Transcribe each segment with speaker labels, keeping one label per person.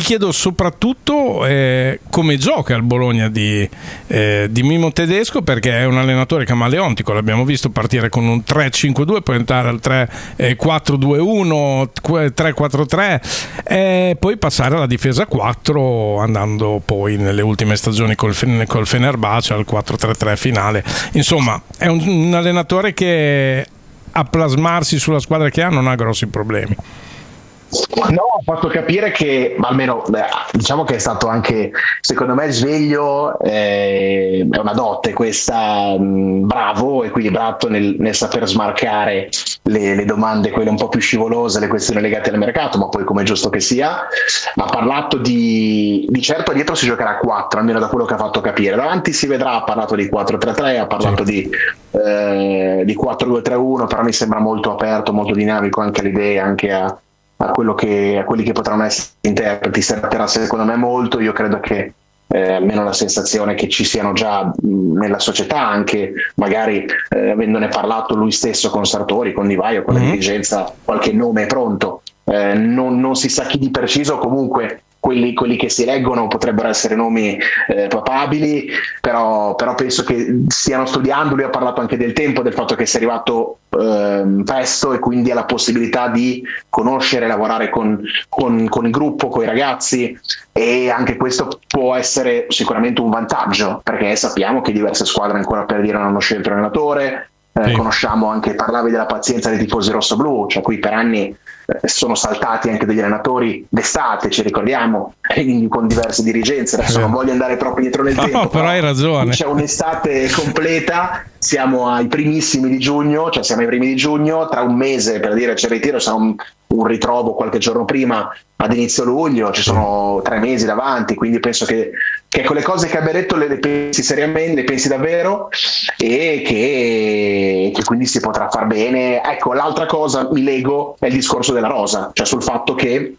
Speaker 1: chiedo soprattutto come gioca il Bologna di Mimo Tedesco, perché è un allenatore camaleontico, l'abbiamo visto partire con un 3-5-2, poi entrare al 3-4-2-1, 3-4-3, poi passare alla difesa 4, andando poi nelle ultime stagioni col Fenerbahce al 4-3-3 finale. Insomma, è un allenatore che a plasmarsi sulla squadra che ha non ha grossi problemi.
Speaker 2: No, ho fatto capire che, ma almeno diciamo che è stato anche, secondo me, sveglio, è una dote questa, bravo, equilibrato nel saper smarcare le domande, quelle un po' più scivolose, le questioni legate al mercato, ma poi come è giusto che sia. Ha parlato di certo dietro si giocherà a 4, almeno da quello che ha fatto capire. Davanti si vedrà, ha parlato di 4-3-3, ha parlato di 4-2-3-1, però mi sembra molto aperto, molto dinamico anche all'idea, anche a quelli che potranno essere interpreti. Si adatterà secondo me molto. Io credo che almeno la sensazione che ci siano già nella società, anche magari avendone parlato lui stesso con Sartori, con Di Vaio, con la dirigenza, qualche nome è pronto, non si sa chi di preciso, comunque quelli che si leggono potrebbero essere nomi papabili, però penso che stiano studiando. Lui ha parlato anche del tempo, del fatto che sia arrivato presto e quindi ha la possibilità di conoscere, lavorare con il gruppo, con i ragazzi, e anche questo può essere sicuramente un vantaggio, perché sappiamo che diverse squadre ancora per dire non hanno scelto allenatore. Conosciamo anche, parlavi della pazienza dei tifosi rossoblù, cioè qui per anni sono saltati anche degli allenatori d'estate, ci ricordiamo, con diverse dirigenze. Adesso non voglio andare troppo dietro nel tempo,
Speaker 1: no, però hai ragione.
Speaker 2: C'è un'estate completa, siamo ai primissimi di giugno, cioè siamo ai primi di giugno, tra un mese per dire c'è il ritiro, sarà un ritrovo qualche giorno prima ad inizio luglio, ci sono 3 mesi davanti, quindi penso che con le cose che abbia detto le pensi seriamente, le pensi davvero, e che quindi si potrà far bene. Ecco, l'altra cosa mi lego è il discorso della rosa, cioè sul fatto che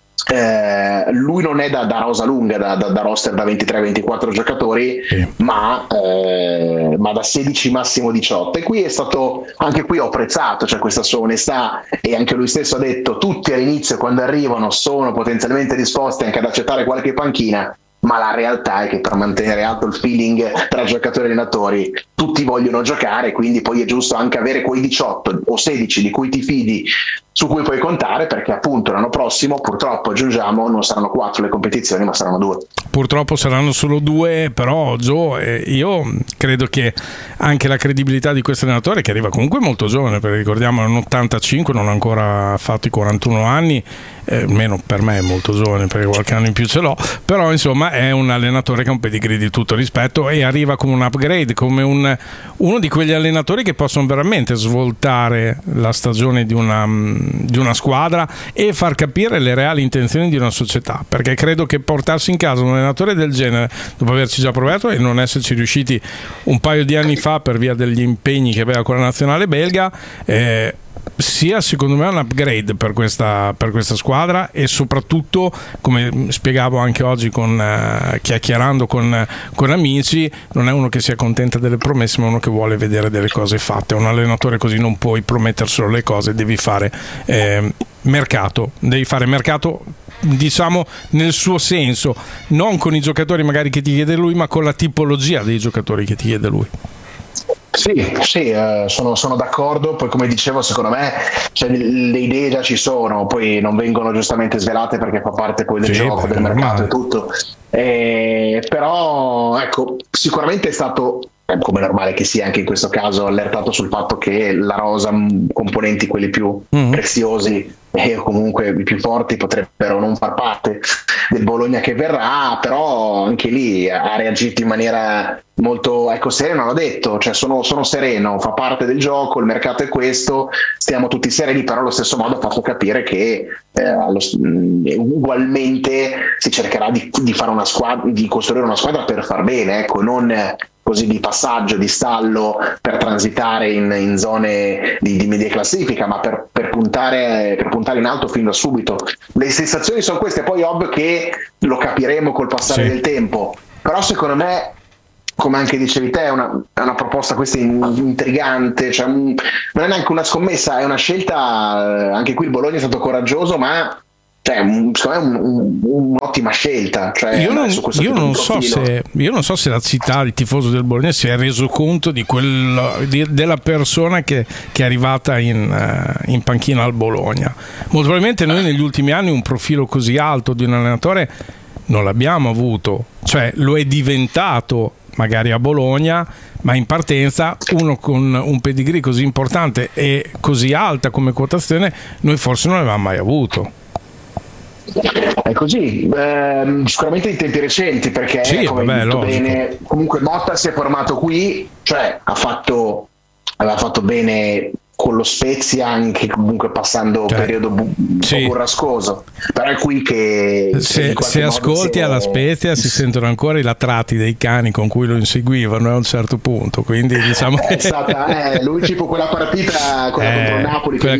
Speaker 2: lui non è da rosa lunga, da roster da 23-24 giocatori, ma da 16 massimo 18, e qui è stato, anche qui ho apprezzato, cioè, questa sua onestà, e anche lui stesso ha detto tutti all'inizio quando arrivano sono potenzialmente disposti anche ad accettare qualche panchina, ma la realtà è che per mantenere alto il feeling tra giocatori e allenatori tutti vogliono giocare, quindi poi è giusto anche avere quei 18 o 16 di cui ti fidi, su cui puoi contare, perché appunto l'anno prossimo purtroppo, aggiungiamo, non saranno 4 le competizioni ma saranno 2.
Speaker 1: Purtroppo saranno solo 2, però io credo che anche la credibilità di questo allenatore, che arriva comunque molto giovane, perché ricordiamo è un 85, non ha ancora fatto i 41 anni, almeno per me è molto giovane perché qualche anno in più ce l'ho, però insomma è un allenatore che ha un pedigree di tutto rispetto e arriva come un upgrade, come uno di quegli allenatori che possono veramente svoltare la stagione di una squadra e far capire le reali intenzioni di una società, perché credo che portarsi in casa un allenatore del genere, dopo averci già provato e non esserci riusciti un paio di anni fa per via degli impegni che aveva con la nazionale belga, sia secondo me un upgrade per questa squadra, e soprattutto, come spiegavo anche oggi chiacchierando con amici, non è uno che si accontenta delle promesse ma uno che vuole vedere delle cose fatte. Un allenatore così non puoi promettere solo le cose, devi fare mercato, diciamo nel suo senso, non con i giocatori magari che ti chiede lui, ma con la tipologia dei giocatori che ti chiede lui.
Speaker 2: Sì, sono d'accordo. Poi, come dicevo, secondo me, cioè, le idee già ci sono, poi non vengono giustamente svelate perché fa parte poi del gioco, del mercato e tutto. Però ecco, sicuramente è stato, come è normale che sia anche in questo caso, allertato sul fatto che la rosa, componenti quelli più preziosi e comunque i più forti, potrebbero non far parte del Bologna che verrà, però anche lì ha reagito in maniera molto sereno, l'ho detto, cioè sono sereno, fa parte del gioco, il mercato è questo, stiamo tutti sereni, però allo stesso modo ha fatto capire che ugualmente si cercherà di fare una squadra, di costruire una squadra per far bene, ecco, non così di passaggio, di stallo per transitare in zone di media classifica, ma per puntare in alto fin da subito. Le sensazioni sono queste, poi ovvio che lo capiremo col passare del tempo, però secondo me, come anche dicevi te, è una proposta questa intrigante, cioè non è neanche una scommessa, è una scelta. Anche qui il Bologna è stato coraggioso, ma cioè, secondo me un'ottima scelta. Cioè,
Speaker 1: io non so se la città, il tifoso del Bologna, si è reso conto di della persona che è arrivata in panchina al Bologna. Molto probabilmente noi negli ultimi anni un profilo così alto di un allenatore non l'abbiamo avuto, cioè lo è diventato magari a Bologna, ma in partenza uno con un pedigree così importante e così alta come quotazione noi forse non l'avevamo mai avuto.
Speaker 2: È così, sicuramente in tempi recenti, perché
Speaker 1: sì,
Speaker 2: come hai detto bene, comunque Motta si è formato qui, cioè aveva fatto bene con lo Spezia, anche comunque passando un periodo un po' burrascoso, però è qui che
Speaker 1: se ascolti alla Spezia si sentono ancora i latrati dei cani con cui lo inseguivano a un certo punto, quindi diciamo
Speaker 2: è stata lui tipo quella partita contro il Napoli che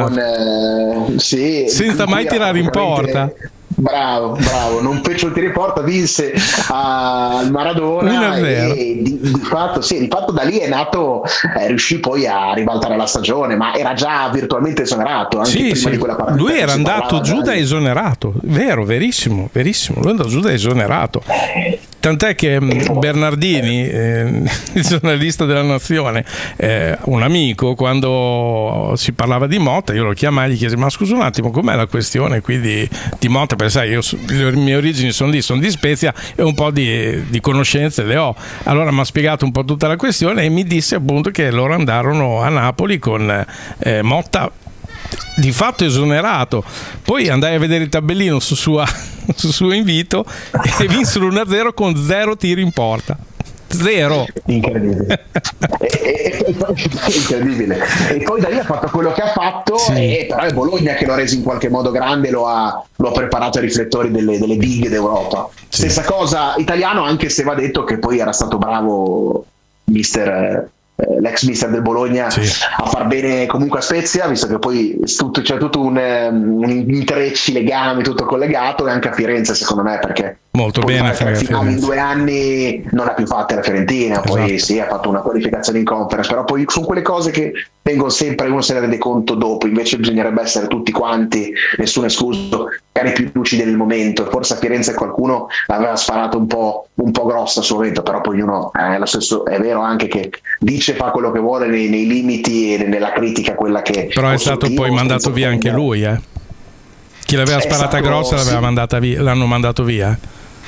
Speaker 2: vinse
Speaker 1: senza mai tirare in porta.
Speaker 2: Bravo, non fece il tiro in porta, vinse al Maradona e di fatto da lì è nato, riuscì poi a ribaltare la stagione, ma era già virtualmente esonerato anche prima di quella partita.
Speaker 1: Lui era andato giù da esonerato, verissimo, lui è andato giù da esonerato. Tant'è che Bernardini, il giornalista della Nazione, un amico, quando si parlava di Motta, io lo chiamai e gli chiesi: ma scusa un attimo, com'è la questione qui di Motta? Perché sai, le mie origini sono di Spezia e un po' di conoscenze le ho. Allora mi ha spiegato un po' tutta la questione e mi disse appunto che loro andarono a Napoli con Motta di fatto esonerato, poi andai a vedere il tabellino su suo invito e vinsero 1-0 con 0 tiri in porta. 0.
Speaker 2: Incredibile. Incredibile. E poi da lì ha fatto quello che ha fatto, però è Bologna che lo ha reso in qualche modo grande, lo ha preparato ai riflettori delle big d'Europa. Stessa cosa italiano, anche se va detto che poi era stato bravo l'ex mister del Bologna a far bene comunque a Spezia, visto che poi c'è tutto un intrecci, legami, tutto collegato, e anche a Firenze secondo me, perché
Speaker 1: molto bene
Speaker 2: in 2 anni non ha più fatte la Fiorentina, poi ha fatto una qualificazione in Conference, però poi sono quelle cose che vengono sempre, uno se ne rende conto dopo, invece bisognerebbe essere tutti quanti, nessuno escluso, magari più lucidi nel momento. Forse a Firenze qualcuno l'aveva sparato un po' grossa sul vento, però poi uno è lo stesso, è vero anche che dice, fa quello che vuole nei limiti e nella critica, quella che
Speaker 1: però è stato poi mandato via anche lui, chi l'aveva sparata grossa l'hanno mandato via.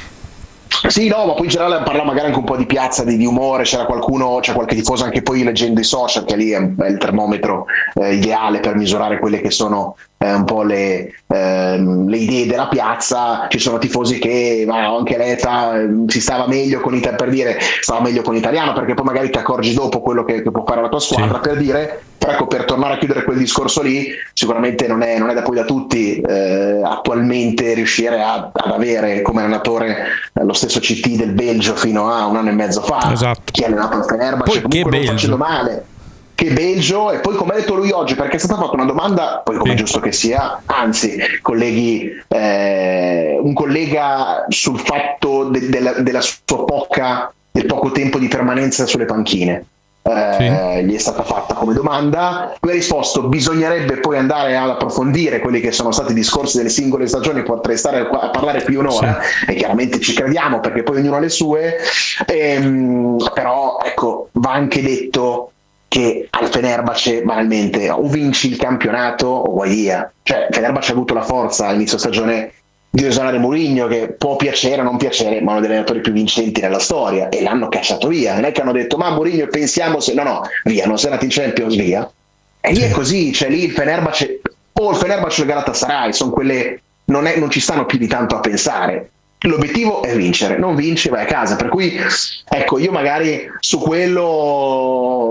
Speaker 2: Sì, no, ma poi in generale parla magari anche un po' di piazza, di umore, c'è qualche tifoso, anche poi leggendo i social, che lì è il termometro ideale per misurare quelle che sono un po' le idee della piazza. Ci sono tifosi che anche l'ETA si stava meglio con stava meglio con l'italiano, perché poi magari ti accorgi dopo quello che può fare la tua squadra, per dire. Però ecco, per tornare a chiudere quel discorso lì, sicuramente non è da poi da tutti attualmente riuscire ad avere come allenatore lo stesso CT del Belgio fino a 1 anno e mezzo fa, chi ha allenato il Fenerbahce, comunque non facendo male. Che Belgio, e poi come ha detto lui oggi, perché è stata fatta una domanda, poi come è giusto che sia, anzi un collega sul fatto del poco tempo di permanenza sulle panchine, gli è stata fatta come domanda, lui ha risposto: bisognerebbe poi andare ad approfondire quelli che sono stati i discorsi delle singole stagioni, potrei stare a parlare più un'ora, e chiaramente ci crediamo perché poi ognuno ha le sue, però ecco, va anche detto che al Fenerbahce banalmente o vinci il campionato o vai via. Cioè Fenerbahce ha avuto la forza all'inizio stagione di esonare Mourinho, che può piacere o non piacere, ma uno degli allenatori più vincenti nella storia, e l'hanno cacciato via. Non è che hanno detto: ma Mourinho pensiamo via, non sei andato in Champions, via. E lì è così, cioè lì il Fenerbahce o il Galatasaray sono quelle, non ci stanno più di tanto a pensare. L'obiettivo è vincere, non vinci vai a casa, per cui ecco, io magari su quello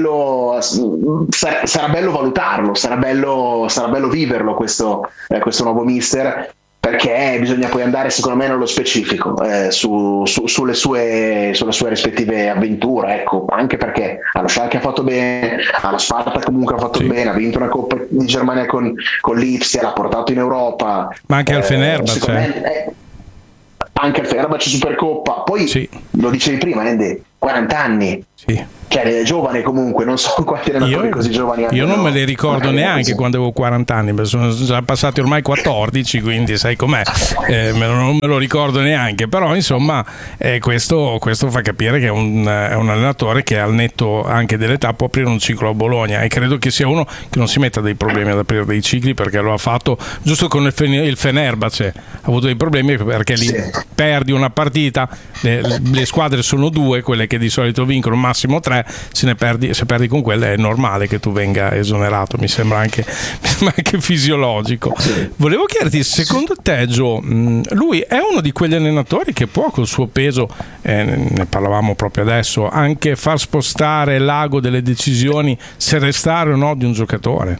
Speaker 2: sarà bello valutarlo, sarà bello viverlo questo nuovo mister, perché bisogna poi andare secondo me nello specifico sulle sue rispettive avventure, ecco, anche perché allo Schalke ha fatto bene, allo Sparta comunque ha fatto bene, ha vinto una Coppa di Germania con l'Ipsia, l'ha portato in Europa,
Speaker 1: ma anche al Fenerbahce,
Speaker 2: anche al Fenerbahce Supercoppa, poi lo dicevi prima, 40 anni, cioè è giovane comunque, non so quanti allenatori così giovani hanno.
Speaker 1: Io non me li ricordo neanche quando avevo 40 anni, sono già passati ormai 14, quindi sai com'è, non me lo ricordo neanche, però insomma questo fa capire che è un allenatore che al netto anche dell'età può aprire un ciclo a Bologna, e credo che sia uno che non si metta dei problemi ad aprire dei cicli, perché lo ha fatto giusto con il Fenerbahce, ha avuto dei problemi perché lì perdi una partita, le squadre sono due, quelle che di solito vincono massimo 3, se perdi con quelle è normale che tu venga esonerato, mi sembra anche fisiologico. Volevo chiederti, secondo te Gio, lui è uno di quegli allenatori che può col suo peso, ne parlavamo proprio adesso, anche far spostare l'ago delle decisioni se restare o no di un giocatore?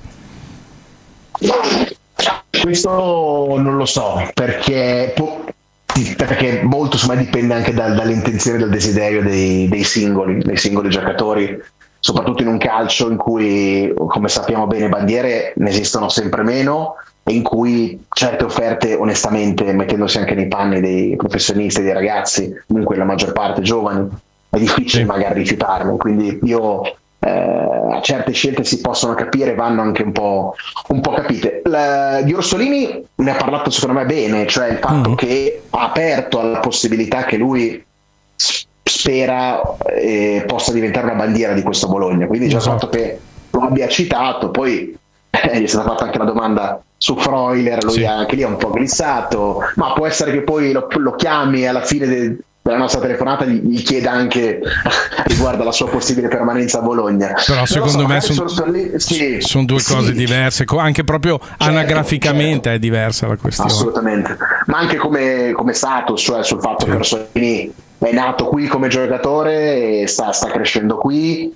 Speaker 2: Questo non lo so, perché molto su me dipende anche dalle intenzioni e dal desiderio dei singoli giocatori, soprattutto in un calcio in cui, come sappiamo bene, bandiere ne esistono sempre meno, e in cui certe offerte, onestamente, mettendosi anche nei panni dei professionisti, dei ragazzi, comunque la maggior parte giovani, è difficile magari rifiutarle. Quindi a certe scelte si possono capire, vanno anche un po' capite. Di Orsolini ne ha parlato secondo me bene, cioè il fatto che ha aperto alla possibilità che lui spera possa diventare una bandiera di questo Bologna, quindi già il fatto che lo abbia citato, poi gli è stata fatta anche la domanda su Freuler, lui anche lì ha un po' glissato, ma può essere che poi lo chiami alla fine della nostra telefonata, gli chieda anche riguardo alla sua possibile permanenza a Bologna.
Speaker 1: Però secondo me sono due cose diverse, anche proprio anagraficamente è diversa la questione.
Speaker 2: Assolutamente, ma anche come status, cioè sul fatto che Orsolini è nato qui come giocatore e sta crescendo qui.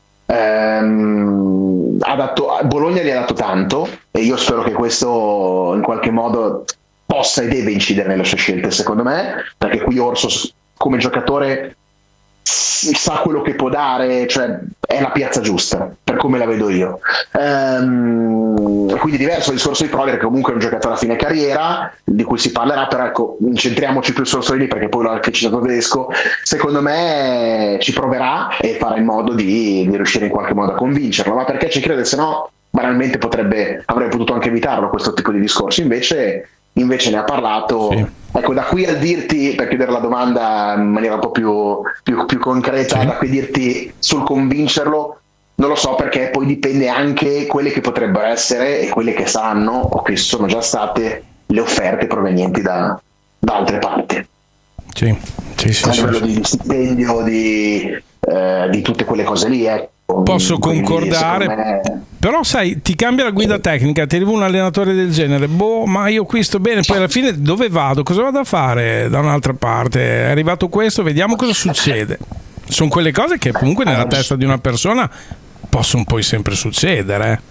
Speaker 2: Bologna gli ha dato tanto, e io spero che questo in qualche modo possa e deve incidere nelle sue scelte, secondo me, perché qui Orso come giocatore sa quello che può dare, cioè è la piazza giusta per come la vedo io. Quindi diverso il discorso di Freuler, che comunque è un giocatore a fine carriera di cui si parlerà, però ecco, incentriamoci più su Orsolini, perché poi l'ha anche citato Tedesco, secondo me ci proverà e farà in modo di riuscire in qualche modo a convincerlo, ma perché ci crede, se no banalmente avrebbe potuto anche evitarlo questo tipo di discorsi. Invece ne ha parlato. Ecco, da qui al dirti, per chiudere la domanda in maniera un po' più concreta, da qui dirti sul convincerlo, non lo so, perché poi dipende anche quelle che potrebbero essere e quelle che saranno o che sono già state le offerte provenienti da altre parti. A livello di stipendio, di tutte quelle cose lì,
Speaker 1: Posso concordare, però sai, ti cambia la guida tecnica, ti arriva un allenatore del genere, ma io qui sto bene, poi alla fine dove vado? Cosa vado a fare da un'altra parte? È arrivato questo, vediamo cosa succede. Sono quelle cose che comunque nella testa di una persona possono poi sempre succedere.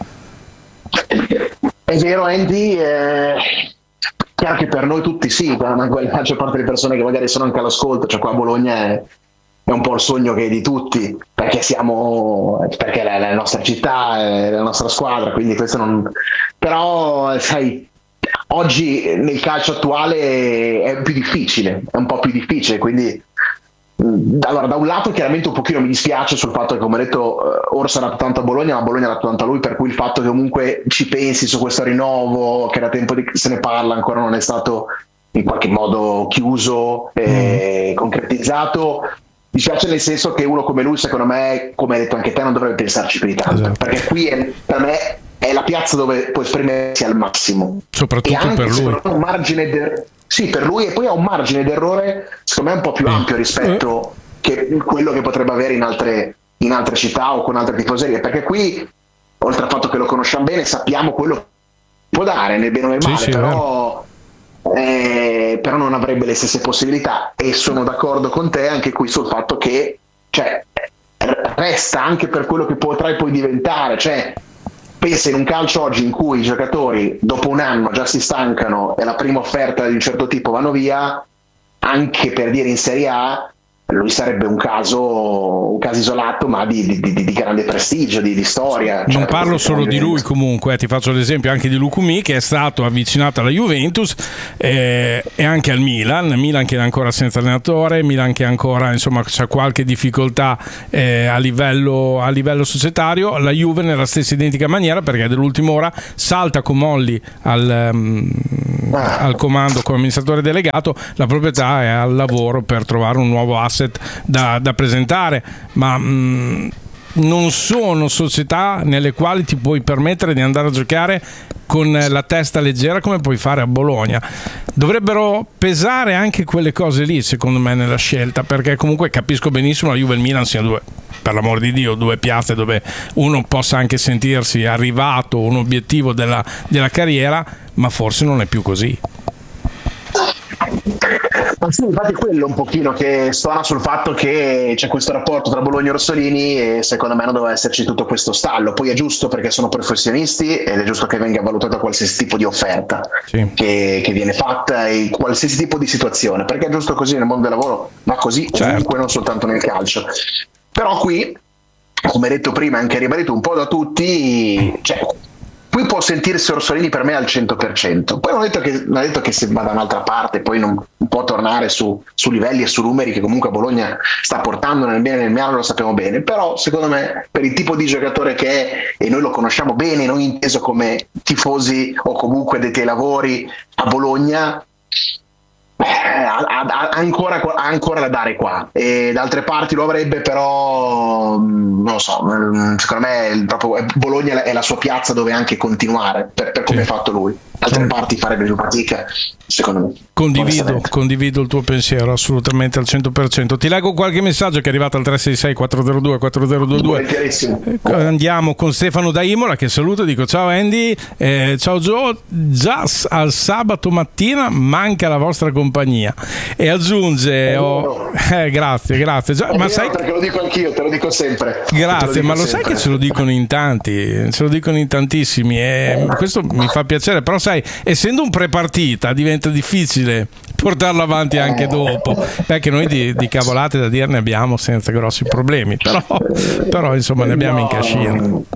Speaker 2: È vero, Andy, chiaro che per noi tutti sì, ma la maggior parte delle persone che magari sono anche all'ascolto, cioè qua a Bologna è un po' il sogno che è di tutti, perché perché è la nostra città, è la nostra squadra, quindi questo non. Però sai, oggi nel calcio attuale è più difficile, è un po' più difficile, quindi allora da un lato chiaramente un pochino mi dispiace sul fatto che, come ho detto, Orso ha dato tanto a Bologna, ma Bologna ha dato tanto a lui, per cui il fatto che comunque ci pensi su questo rinnovo, che da tempo se ne parla, ancora non è stato in qualche modo chiuso e concretizzato. Mi piace nel senso che uno come lui, secondo me, come hai detto anche te, non dovrebbe pensarci più di tanto, perché qui per me è la piazza dove può esprimersi al massimo,
Speaker 1: soprattutto per lui.
Speaker 2: Un margine per lui, e poi ha un margine d'errore secondo me un po' più ampio rispetto che quello che potrebbe avere in altre città o con altre tifoserie, perché qui, oltre al fatto che lo conosciamo bene, sappiamo quello che può dare nel bene o nel male, però non avrebbe le stesse possibilità, e sono d'accordo con te anche qui sul fatto che resta anche per quello che potrai poi diventare, cioè pensa in un calcio oggi in cui i giocatori dopo un anno già si stancano e la prima offerta di un certo tipo vanno via, anche per dire in Serie A lui sarebbe un caso isolato, ma di grande prestigio, di storia.
Speaker 1: Non parlo solo di lui, comunque, ti faccio l'esempio anche di Lukumi, che è stato avvicinato alla Juventus e anche al Milan che è ancora senza allenatore, Milan che ancora insomma c'ha qualche difficoltà a livello societario. La Juve nella stessa identica maniera, perché dell'ultima ora salta Comolli al comando come amministratore delegato, la proprietà è al lavoro per trovare un nuovo asset da presentare, ma non sono società nelle quali ti puoi permettere di andare a giocare con la testa leggera come puoi fare a Bologna. Dovrebbero pesare anche quelle cose lì, secondo me, nella scelta, perché comunque capisco benissimo la Juve e il Milan siano per l'amor di Dio, due piazze dove uno possa anche sentirsi arrivato un obiettivo della carriera, ma forse non è più così.
Speaker 2: Ma sì, infatti quello un pochino che stona sul fatto che c'è questo rapporto tra Bologna e Orsolini, e secondo me non doveva esserci tutto questo stallo. Poi è giusto perché sono professionisti ed è giusto che venga valutata qualsiasi tipo di offerta che viene fatta e qualsiasi tipo di situazione, perché è giusto così nel mondo del lavoro, ma così ovunque, non soltanto nel calcio. Però qui, come detto prima, anche ribadito un po' da tutti, qui può sentirsi Orsolini per me al 100%. Poi non ha detto che se va da un'altra parte poi non può tornare su livelli e su numeri che comunque Bologna sta portando nel bene e nel male, lo sappiamo bene. Però secondo me, per il tipo di giocatore che è, e noi lo conosciamo bene, non inteso come tifosi o comunque detti ai lavori a Bologna, ha ancora da dare qua, e da altre parti lo avrebbe, però non lo so, secondo me proprio Bologna è la sua piazza dove anche continuare per come ha fatto lui. Altre parti farebbe più fatica, secondo me.
Speaker 1: Condivido il tuo pensiero assolutamente al 100%. Ti leggo qualche messaggio che è arrivato al 366 402 4022. Andiamo con Stefano da Imola, che saluto e dico: ciao Andy, ciao Joe, già al sabato mattina manca la vostra compagnia, e aggiunge grazie
Speaker 2: ma sai, perché lo dico anch'io, te lo dico sempre.
Speaker 1: Grazie, ma lo sai che ce lo dicono in tanti, ce lo dicono in tantissimi, e questo mi fa piacere. Però sai, essendo un prepartita diventa difficile portarlo avanti anche dopo, perché noi di cavolate da dire ne abbiamo senza grossi problemi, però insomma ne abbiamo in cascina.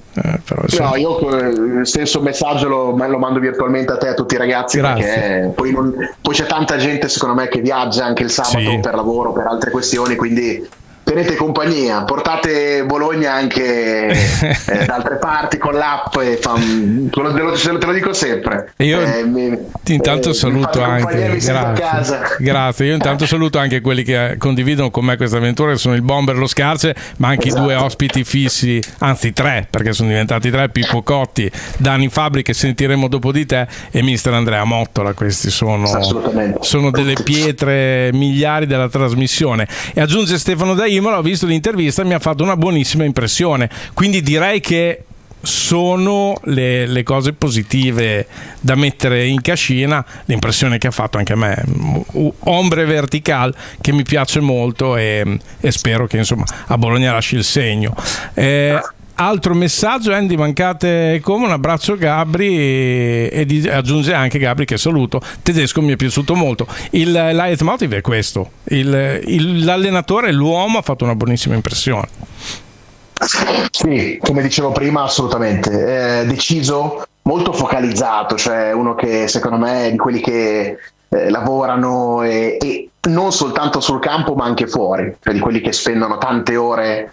Speaker 2: No, io il stesso messaggio lo mando virtualmente a te e a tutti i ragazzi. Grazie. Perché poi c'è tanta gente secondo me che viaggia anche il sabato per lavoro, per altre questioni, quindi tenete compagnia, portate Bologna anche da altre parti con l'app, e te lo dico sempre.
Speaker 1: Io intanto saluto anche, grazie. Io intanto saluto anche quelli che condividono con me questa avventura, che sono il Bomber e lo Scarce, ma anche i due ospiti fissi, anzi 3, perché sono diventati 3, Pippo Cotti, Dani Fabri, che sentiremo dopo di te, e mister Andrea Mottola. Questi sono delle pietre miliari della trasmissione. E aggiunge Stefano da Imola: ho visto l'intervista, mi ha fatto una buonissima impressione, quindi direi che sono le cose positive da mettere in cascina. L'impressione che ha fatto anche a me, ombre vertical, che mi piace molto, e spero che insomma a Bologna lasci il segno. Altro messaggio: Andy, mancate come, un abbraccio Gabri, e aggiunge anche Gabri che saluto. Tedesco mi è piaciuto molto. Il leitmotiv è questo: l'allenatore, l'uomo, ha fatto una buonissima impressione.
Speaker 2: Sì, come dicevo prima, assolutamente deciso, molto focalizzato, cioè uno che secondo me è di quelli che lavorano e non soltanto sul campo ma anche fuori, cioè di quelli che spendono tante ore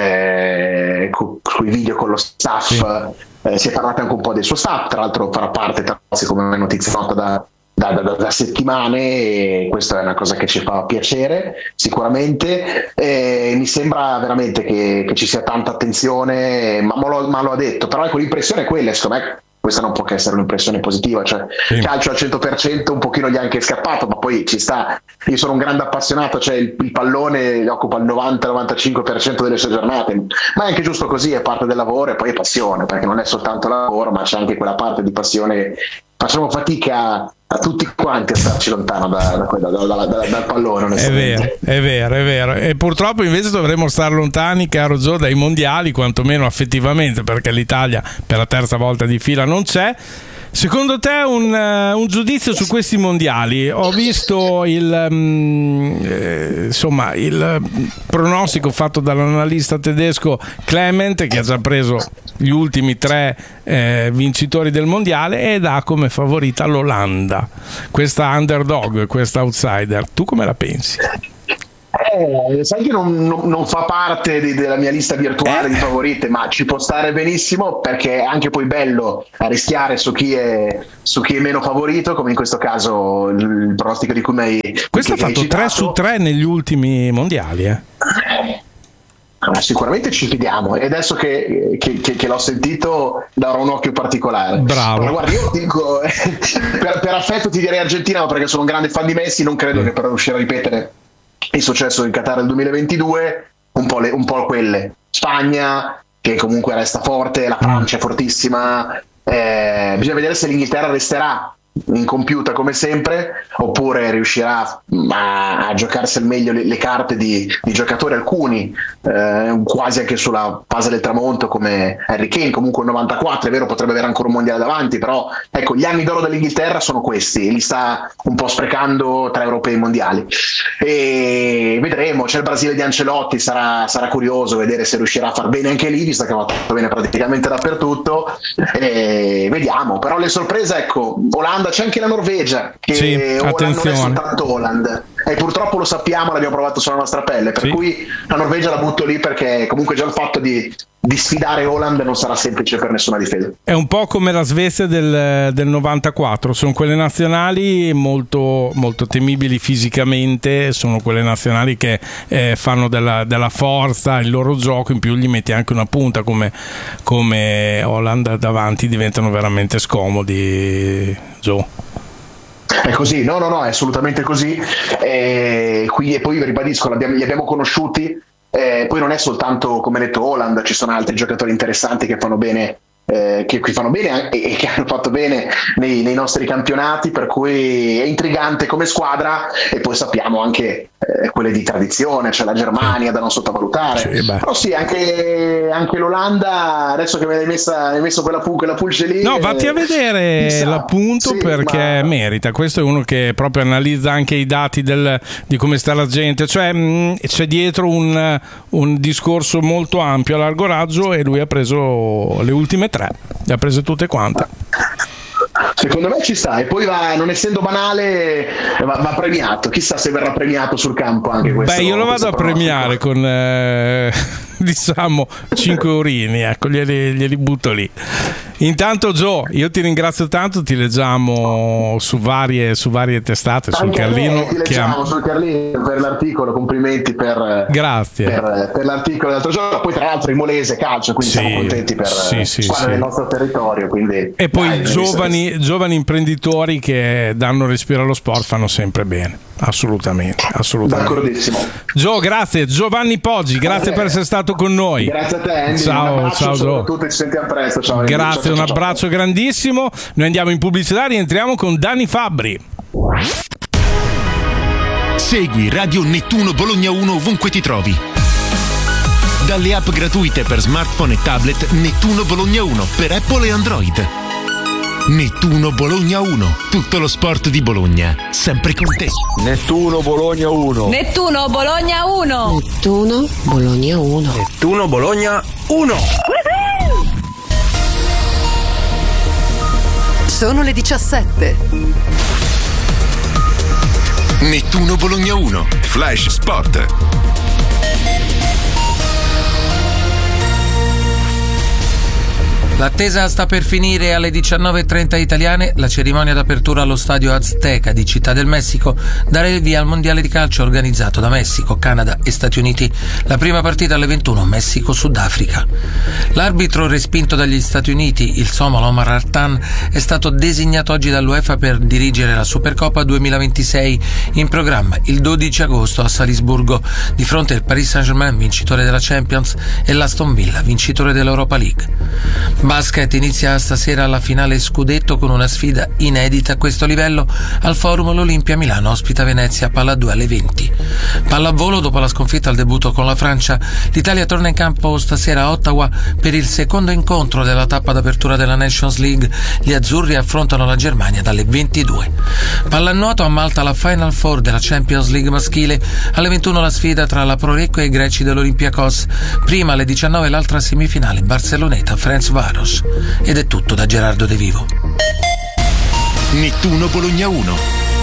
Speaker 2: sui video con lo staff. Si è parlato anche un po' del suo staff, tra l'altro farà parte, come notizia nota, da settimane, e questa è una cosa che ci fa piacere sicuramente. Mi sembra veramente che ci sia tanta attenzione, ma lo ha detto, però ecco, l'impressione è quella, secondo me questa non può che essere un'impressione positiva, cioè calcio al 100% un pochino gli è anche scappato, ma poi ci sta. Io sono un grande appassionato, cioè il pallone occupa il 90-95% delle sue giornate, ma è anche giusto così, è parte del lavoro e poi è passione, perché non è soltanto lavoro, ma c'è anche quella parte di passione. Facciamo fatica a tutti quanti a starci lontano dal pallone.
Speaker 1: È vero. E purtroppo invece dovremmo stare lontani, caro Gio, dai mondiali, quantomeno affettivamente, perché l'Italia per la terza volta di fila non c'è. Secondo te un giudizio su questi mondiali? Ho visto il pronostico fatto dall'analista tedesco Clement, che ha già preso gli ultimi 3 vincitori del mondiale, e dà come favorita l'Olanda, questa underdog, questa outsider. Tu come la pensi?
Speaker 2: Sai che non fa parte della mia lista virtuale di favorite, ma ci può stare benissimo, perché è anche poi bello a rischiare su chi è meno favorito, come in questo caso il pronostico di cui mi hai
Speaker 1: questo ha fatto 3 su 3 negli ultimi mondiali.
Speaker 2: Sicuramente ci fidiamo, e adesso che l'ho sentito darò un occhio particolare.
Speaker 1: Bravo.
Speaker 2: Allora, guarda, io dico per affetto ti direi Argentina, ma perché sono un grande fan di Messi, non credo che per riuscire a ripetere il successo in Qatar del 2022 un po' quelle. Spagna, che comunque resta forte, la Francia è fortissima, bisogna vedere se l'Inghilterra resterà incompiuta come sempre, oppure riuscirà a giocarsi al meglio le carte di giocatori, alcuni quasi anche sulla base del tramonto, come Harry Kane, comunque il 94, è vero, potrebbe avere ancora un mondiale davanti, però ecco, gli anni d'oro dell'Inghilterra sono questi, li sta un po' sprecando tra europei e mondiali, e vedremo. C'è il Brasile di Ancelotti, sarà curioso vedere se riuscirà a far bene anche lì, visto che ha fatto bene praticamente dappertutto, vediamo. Però le sorprese, ecco, Olanda, c'è anche la Norvegia, che
Speaker 1: sì,
Speaker 2: non è soltanto Holland, e purtroppo lo sappiamo, l'abbiamo provato sulla nostra pelle, per cui la Norvegia la butto lì, perché comunque già il fatto di sfidare Holland non sarà semplice per nessuna difesa.
Speaker 1: È un po' come la Svezia del 94, sono quelle nazionali molto, molto temibili fisicamente, sono quelle nazionali che fanno della forza il loro gioco, in più gli metti anche una punta come Holland davanti, diventano veramente scomodi. Joe.
Speaker 2: È così, no, è assolutamente così, e poi ribadisco, li abbiamo conosciuti, poi non è soltanto, come detto, Holland, ci sono altri giocatori interessanti che fanno bene, che fanno bene e che hanno fatto bene nei nostri campionati, per cui è intrigante come squadra, e poi sappiamo anche quelle di tradizione, c'è la Germania da non sottovalutare, però sì, anche l'Olanda, adesso che mi hai messo quella pulce lì,
Speaker 1: no, vatti a vedere l'appunto, sì, perché merita. Questo è uno che proprio analizza anche i dati di come sta la gente, cioè c'è dietro un discorso molto ampio a largo raggio, e lui ha preso le ultime 3, le ha prese tutte quante.
Speaker 2: Secondo me ci sta, e poi non essendo banale va premiato, chissà se verrà premiato sul campo anche questo.
Speaker 1: Io lo vado a premiare con diciamo 5 eurini, ecco, glieli butto lì. Intanto Joe, io ti ringrazio tanto, ti leggiamo su varie testate, sul Carlino,
Speaker 2: sul Carlino per l'articolo, complimenti
Speaker 1: grazie
Speaker 2: per l'articolo dell'altro giorno, poi tra l'altro in Molese calcio, quindi siamo contenti per squadre del nostro territorio, quindi,
Speaker 1: e poi giovani imprenditori che danno respiro allo sport fanno sempre bene, assolutamente.
Speaker 2: D'accordissimo.
Speaker 1: Joe, grazie. Giovanni Poggi, grazie per essere stato con noi.
Speaker 2: Grazie a te, Andy.
Speaker 1: Ciao Joe.
Speaker 2: Ci sentiamo presto. Ciao, Andy.
Speaker 1: Grazie, un abbraccio grandissimo. Noi andiamo in pubblicità, rientriamo con Dani Fabbri.
Speaker 3: Segui Radio Nettuno Bologna 1 ovunque ti trovi. Dalle app gratuite per smartphone e tablet Nettuno Bologna 1 per Apple e Android. Nettuno Bologna 1, tutto lo sport di Bologna, sempre con te.
Speaker 4: Nettuno Bologna 1.
Speaker 5: Nettuno Bologna 1.
Speaker 6: Nettuno Bologna 1.
Speaker 4: Nettuno Bologna 1.
Speaker 5: Sono le 17.
Speaker 3: Nettuno Bologna 1, Flash Sport.
Speaker 7: L'attesa sta per finire. Alle 19:30 italiane la cerimonia d'apertura allo stadio Azteca di Città del Messico darà il via al mondiale di calcio organizzato da Messico, Canada e Stati Uniti. La prima partita alle 21, Messico-Sudafrica. L'arbitro respinto dagli Stati Uniti, il somalo Omar Artan, è stato designato oggi dall'UEFA per dirigere la Supercoppa 2026 in programma il 12 agosto a Salisburgo, di fronte al Paris Saint-Germain, vincitore della Champions, e l'Aston Villa, vincitore dell'Europa League. Basket inizia stasera la finale scudetto con una sfida inedita a questo livello. Al Forum l'Olimpia Milano ospita Venezia, palla 2 alle 20. Pallavolo, dopo la sconfitta al debutto con la Francia, l'Italia torna in campo stasera a Ottawa per il secondo incontro della tappa d'apertura della Nations League. Gli azzurri affrontano la Germania dalle 22. Pallanuoto, a Malta la Final Four della Champions League maschile. Alle 21 la sfida tra la Prorecco e i greci dell'Olympiakos. Prima alle 19 l'altra semifinale Barceloneta Ferencváros. Ed è tutto da Gerardo De Vivo.
Speaker 3: Nettuno Bologna 1.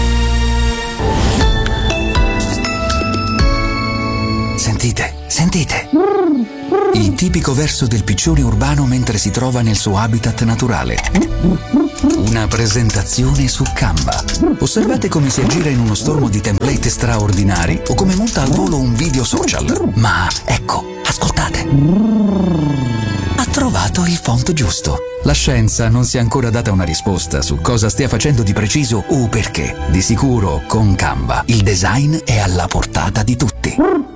Speaker 8: Sentite. Il tipico verso del piccione urbano mentre si trova nel suo habitat naturale. Una presentazione su Canva. Osservate come si aggira in uno stormo di template straordinari o come monta al volo un video social. Ma ecco, ascoltate. Ha trovato il font giusto. La scienza non si è ancora data una risposta su cosa stia facendo di preciso o perché. Di sicuro, con Canva, il design è alla portata di tutti.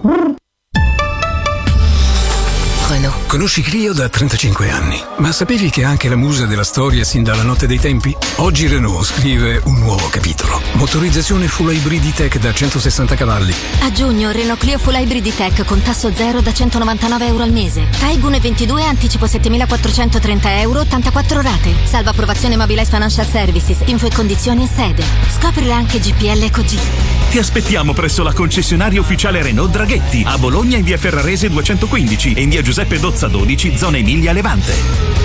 Speaker 6: Renault.
Speaker 9: Conosci Clio da 35 anni, ma sapevi che è anche la musa della storia sin dalla notte dei tempi? Oggi Renault scrive un nuovo capitolo. Motorizzazione full hybrid tech da 160 cavalli.
Speaker 10: A giugno Renault Clio full hybrid tech con tasso zero da 199 euro al mese. Taigun 22, anticipo 7.430 euro, 84 rate. Salvo approvazione Mobilize Financial Services. Info e condizioni in sede. Scoprile anche GPL EcoG.
Speaker 11: Ti aspettiamo presso la concessionaria ufficiale Renault Draghetti, a Bologna in via Ferrarese 215 e in via Giuseppe Dozza 12, zona Emilia Levante.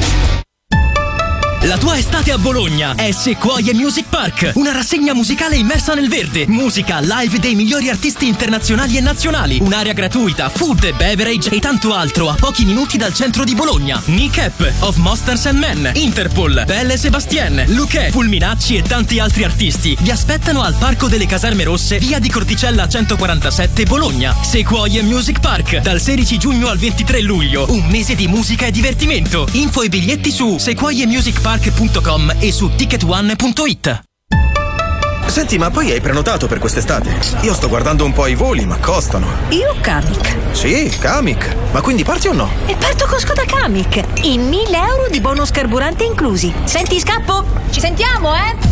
Speaker 12: La tua estate a Bologna è Sequoia Music Park, una rassegna musicale immersa nel verde, musica live dei migliori artisti internazionali e nazionali, un'area gratuita, food, beverage e tanto altro a pochi minuti dal centro di Bologna. Nick Cap, Of Monsters and Men, Interpol, Belle Sebastien, Luque, Fulminacci e tanti altri artisti vi aspettano al Parco delle Caserme Rosse, via di Corticella 147 Bologna. Sequoia Music Park, dal 16 giugno al 23 luglio, un mese di musica e divertimento. Info e biglietti su sequoiamusicpark.com e su ticketone.it.
Speaker 13: Senti, ma poi hai prenotato per quest'estate? Io sto guardando un po' i voli, ma costano.
Speaker 14: Io Kamiq.
Speaker 13: Sì, Kamiq. Ma quindi parti o no?
Speaker 14: E parto con Skoda Kamiq. E 1.000 euro di bonus carburante inclusi. Senti, scappo? Ci sentiamo,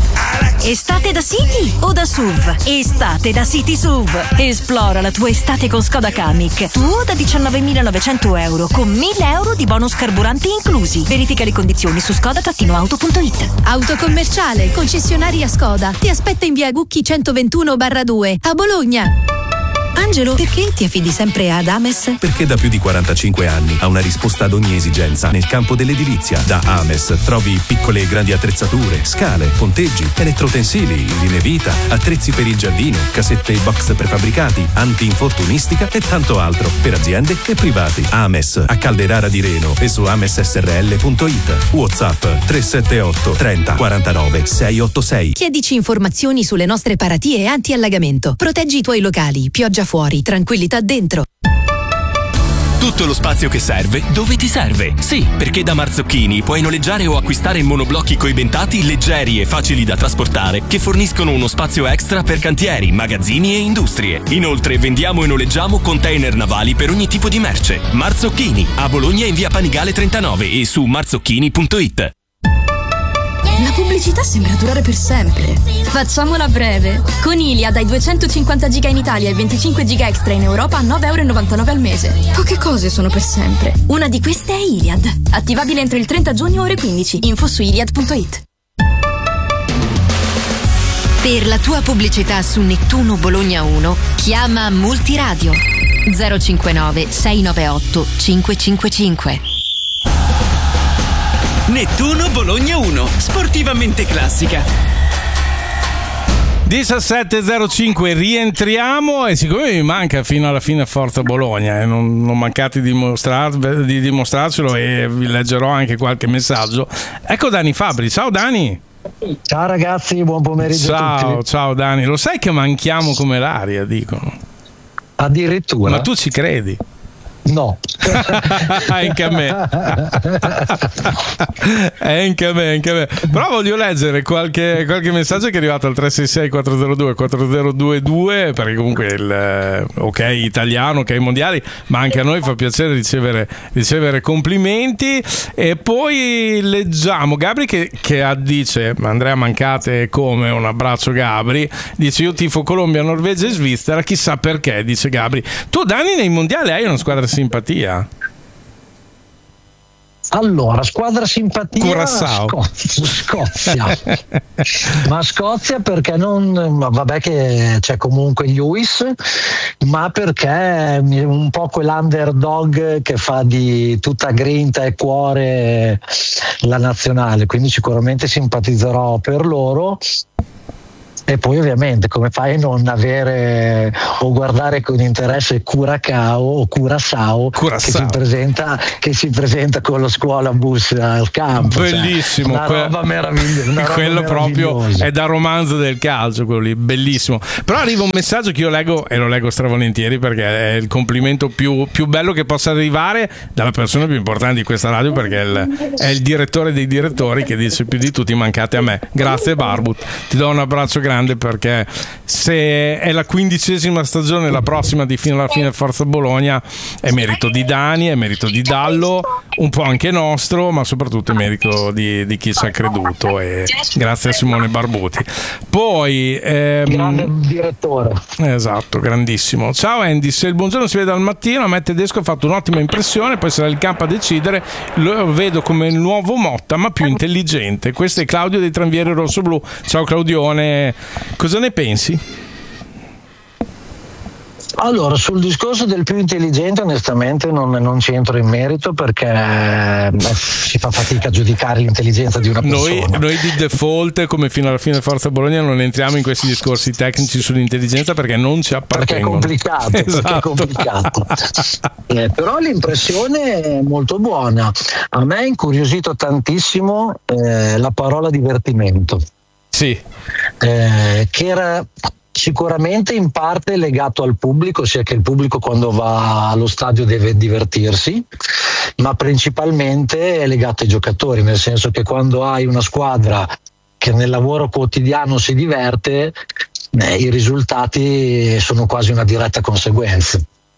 Speaker 14: Estate da City o da SUV? Estate da City SUV. Esplora la tua estate con Skoda Kamiq. Tuo da 19.900 euro con 1.000 euro di bonus carburante inclusi. Verifica le condizioni su skoda-auto.it.
Speaker 15: Auto commerciale, concessionaria Skoda. Ti aspetta in via Gucchi 121/2 a Bologna. Angelo, perché ti affidi sempre ad Ames?
Speaker 16: Perché da più di 45 anni ha una risposta ad ogni esigenza nel campo dell'edilizia. Da Ames trovi piccole e grandi attrezzature, scale, ponteggi, elettrotensili, linee vita, attrezzi per il giardino, casette e box prefabbricati, anti-infortunistica e tanto altro per aziende e privati. Ames a Calderara di Reno e su amessrl.it. WhatsApp 378 30 49 686.
Speaker 15: Chiedici informazioni sulle nostre paratie anti-allagamento. Proteggi i tuoi locali, pioggia fuori, tranquillità dentro.
Speaker 12: Tutto lo spazio che serve dove ti serve. Sì, perché da Marzocchini puoi noleggiare o acquistare monoblocchi coibentati leggeri e facili da trasportare che forniscono uno spazio extra per cantieri, magazzini e industrie. Inoltre vendiamo e noleggiamo container navali per ogni tipo di merce. Marzocchini, a Bologna in via Panigale 39 e su marzocchini.it.
Speaker 15: La pubblicità sembra durare per sempre.
Speaker 17: Facciamola breve. Con Iliad hai 250 giga in Italia e 25 giga extra in Europa a 9,99 euro al mese.
Speaker 15: Poche cose sono per sempre.
Speaker 17: Una di queste è Iliad. Attivabile entro il 30 giugno ore 15. Info su iliad.it.
Speaker 5: Per la tua pubblicità su Nettuno Bologna 1 chiama Multiradio 059 698 555.
Speaker 12: Nettuno Bologna 1, sportivamente classica.
Speaker 1: 17.05, rientriamo e siccome mi manca fino alla fine Forza Bologna non mancate di dimostrarcelo e vi leggerò anche qualche messaggio. Ecco Dani Fabri, ciao Dani.
Speaker 18: Ciao ragazzi, buon pomeriggio a tutti.
Speaker 1: Ciao Dani, lo sai che manchiamo come l'aria, dicono.
Speaker 18: Addirittura.
Speaker 1: Ma tu ci credi?
Speaker 18: No.
Speaker 1: Anche a me. Anche a me. Però voglio leggere qualche messaggio che è arrivato al 366 402 4022, perché comunque il ok italiano, ok mondiali, ma anche a noi fa piacere ricevere complimenti. E poi leggiamo Gabri che dice: Andrea Mancate, come un abbraccio Gabri, dice: io tifo Colombia, Norvegia e Svizzera, chissà perché, dice Gabri. Tu, Dani, nei mondiali hai una squadra simpatia?
Speaker 18: Allora, squadra simpatia, Scozia. Ma Scozia perché vabbè che c'è comunque Lewis, ma perché è un po' quell'underdog che fa di tutta grinta e cuore la nazionale, quindi sicuramente simpatizzerò per loro. E poi ovviamente come fai a non avere o guardare con interesse Curaçao che si presenta con lo scuola bus al campo,
Speaker 1: bellissimo,
Speaker 18: una roba meravigliosa,
Speaker 1: quello proprio è da romanzo del calcio, quello lì, bellissimo. Però arriva un messaggio che io leggo e lo leggo stravolentieri perché è il complimento più bello che possa arrivare dalla persona più importante di questa radio, perché è il direttore dei direttori che dice: più di tutti mancate a me, grazie Barbut, ti do un abbraccio grande, perché se è la 15ª stagione, la prossima di Fino alla fine Forza Bologna, è merito di Dani, è merito di Dallo, un po' anche nostro, ma soprattutto è merito di chi ci ha creduto, e grazie a Simone Barbuti. Poi
Speaker 18: grande direttore,
Speaker 1: esatto, grandissimo. Ciao Andy, se il buongiorno si vede al mattino, a me Tedesco ha fatto un'ottima impressione, poi sarà il campo a decidere, lo vedo come il nuovo Motta ma più intelligente. Questo è Claudio dei Tranvieri Rossoblu. Ciao Claudione, cosa ne pensi?
Speaker 18: Allora, sul discorso del più intelligente onestamente non ci entro in merito, perché si fa fatica a giudicare l'intelligenza di una persona.
Speaker 1: Noi di default, come Fino alla fine Forza Bologna, non entriamo in questi discorsi tecnici sull'intelligenza perché non ci appartengono.
Speaker 18: Perché è complicato. Però l'impressione è molto buona. A me ha incuriosito tantissimo la parola divertimento.
Speaker 1: Sì.
Speaker 18: Che era sicuramente in parte legato al pubblico, sia che il pubblico quando va allo stadio deve divertirsi, ma principalmente è legato ai giocatori, nel senso che quando hai una squadra che nel lavoro quotidiano si diverte, i risultati sono quasi una diretta conseguenza.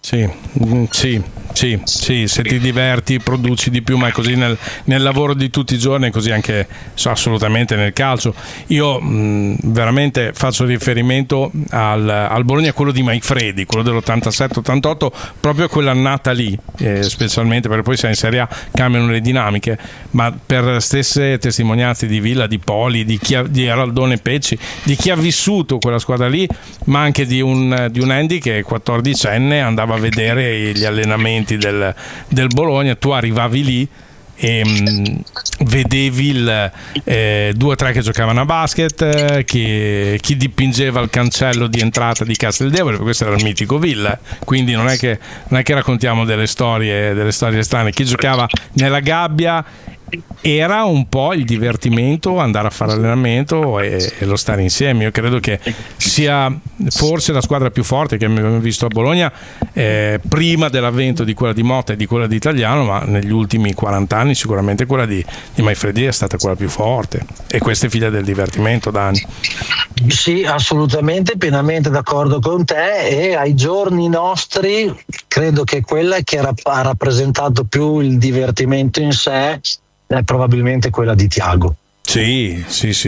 Speaker 1: Sì, se ti diverti produci di più, ma è così nel lavoro di tutti i giorni, è così anche assolutamente nel calcio. Io veramente faccio riferimento al Bologna, quello di Maifredi, quello dell'87-88, proprio quell'annata lì, specialmente perché poi se in Serie A cambiano le dinamiche, ma per stesse testimonianze di Villa, di Poli, di Araldone Pecci, di chi ha vissuto quella squadra lì, ma anche di un Andy che 14enne andava a vedere gli allenamenti del Bologna. Tu arrivavi lì e vedevi 2 o 3 che giocavano a basket, chi dipingeva il cancello di entrata di Casteldevole, questo era il mitico Villa, quindi non è che raccontiamo delle storie strane. Chi giocava nella gabbia, era un po' il divertimento, andare a fare allenamento e lo stare insieme. Io credo che sia forse la squadra più forte che abbiamo visto a Bologna, prima dell'avvento di quella di Motta e di quella di Italiano, ma negli ultimi 40 anni sicuramente quella di Maifredi è stata quella più forte, e questa è figlia del divertimento, Dani.
Speaker 18: Sì, assolutamente, pienamente d'accordo con te, e ai giorni nostri credo che quella che ha rappresentato più il divertimento in sé è probabilmente quella di Thiago.
Speaker 1: Sì.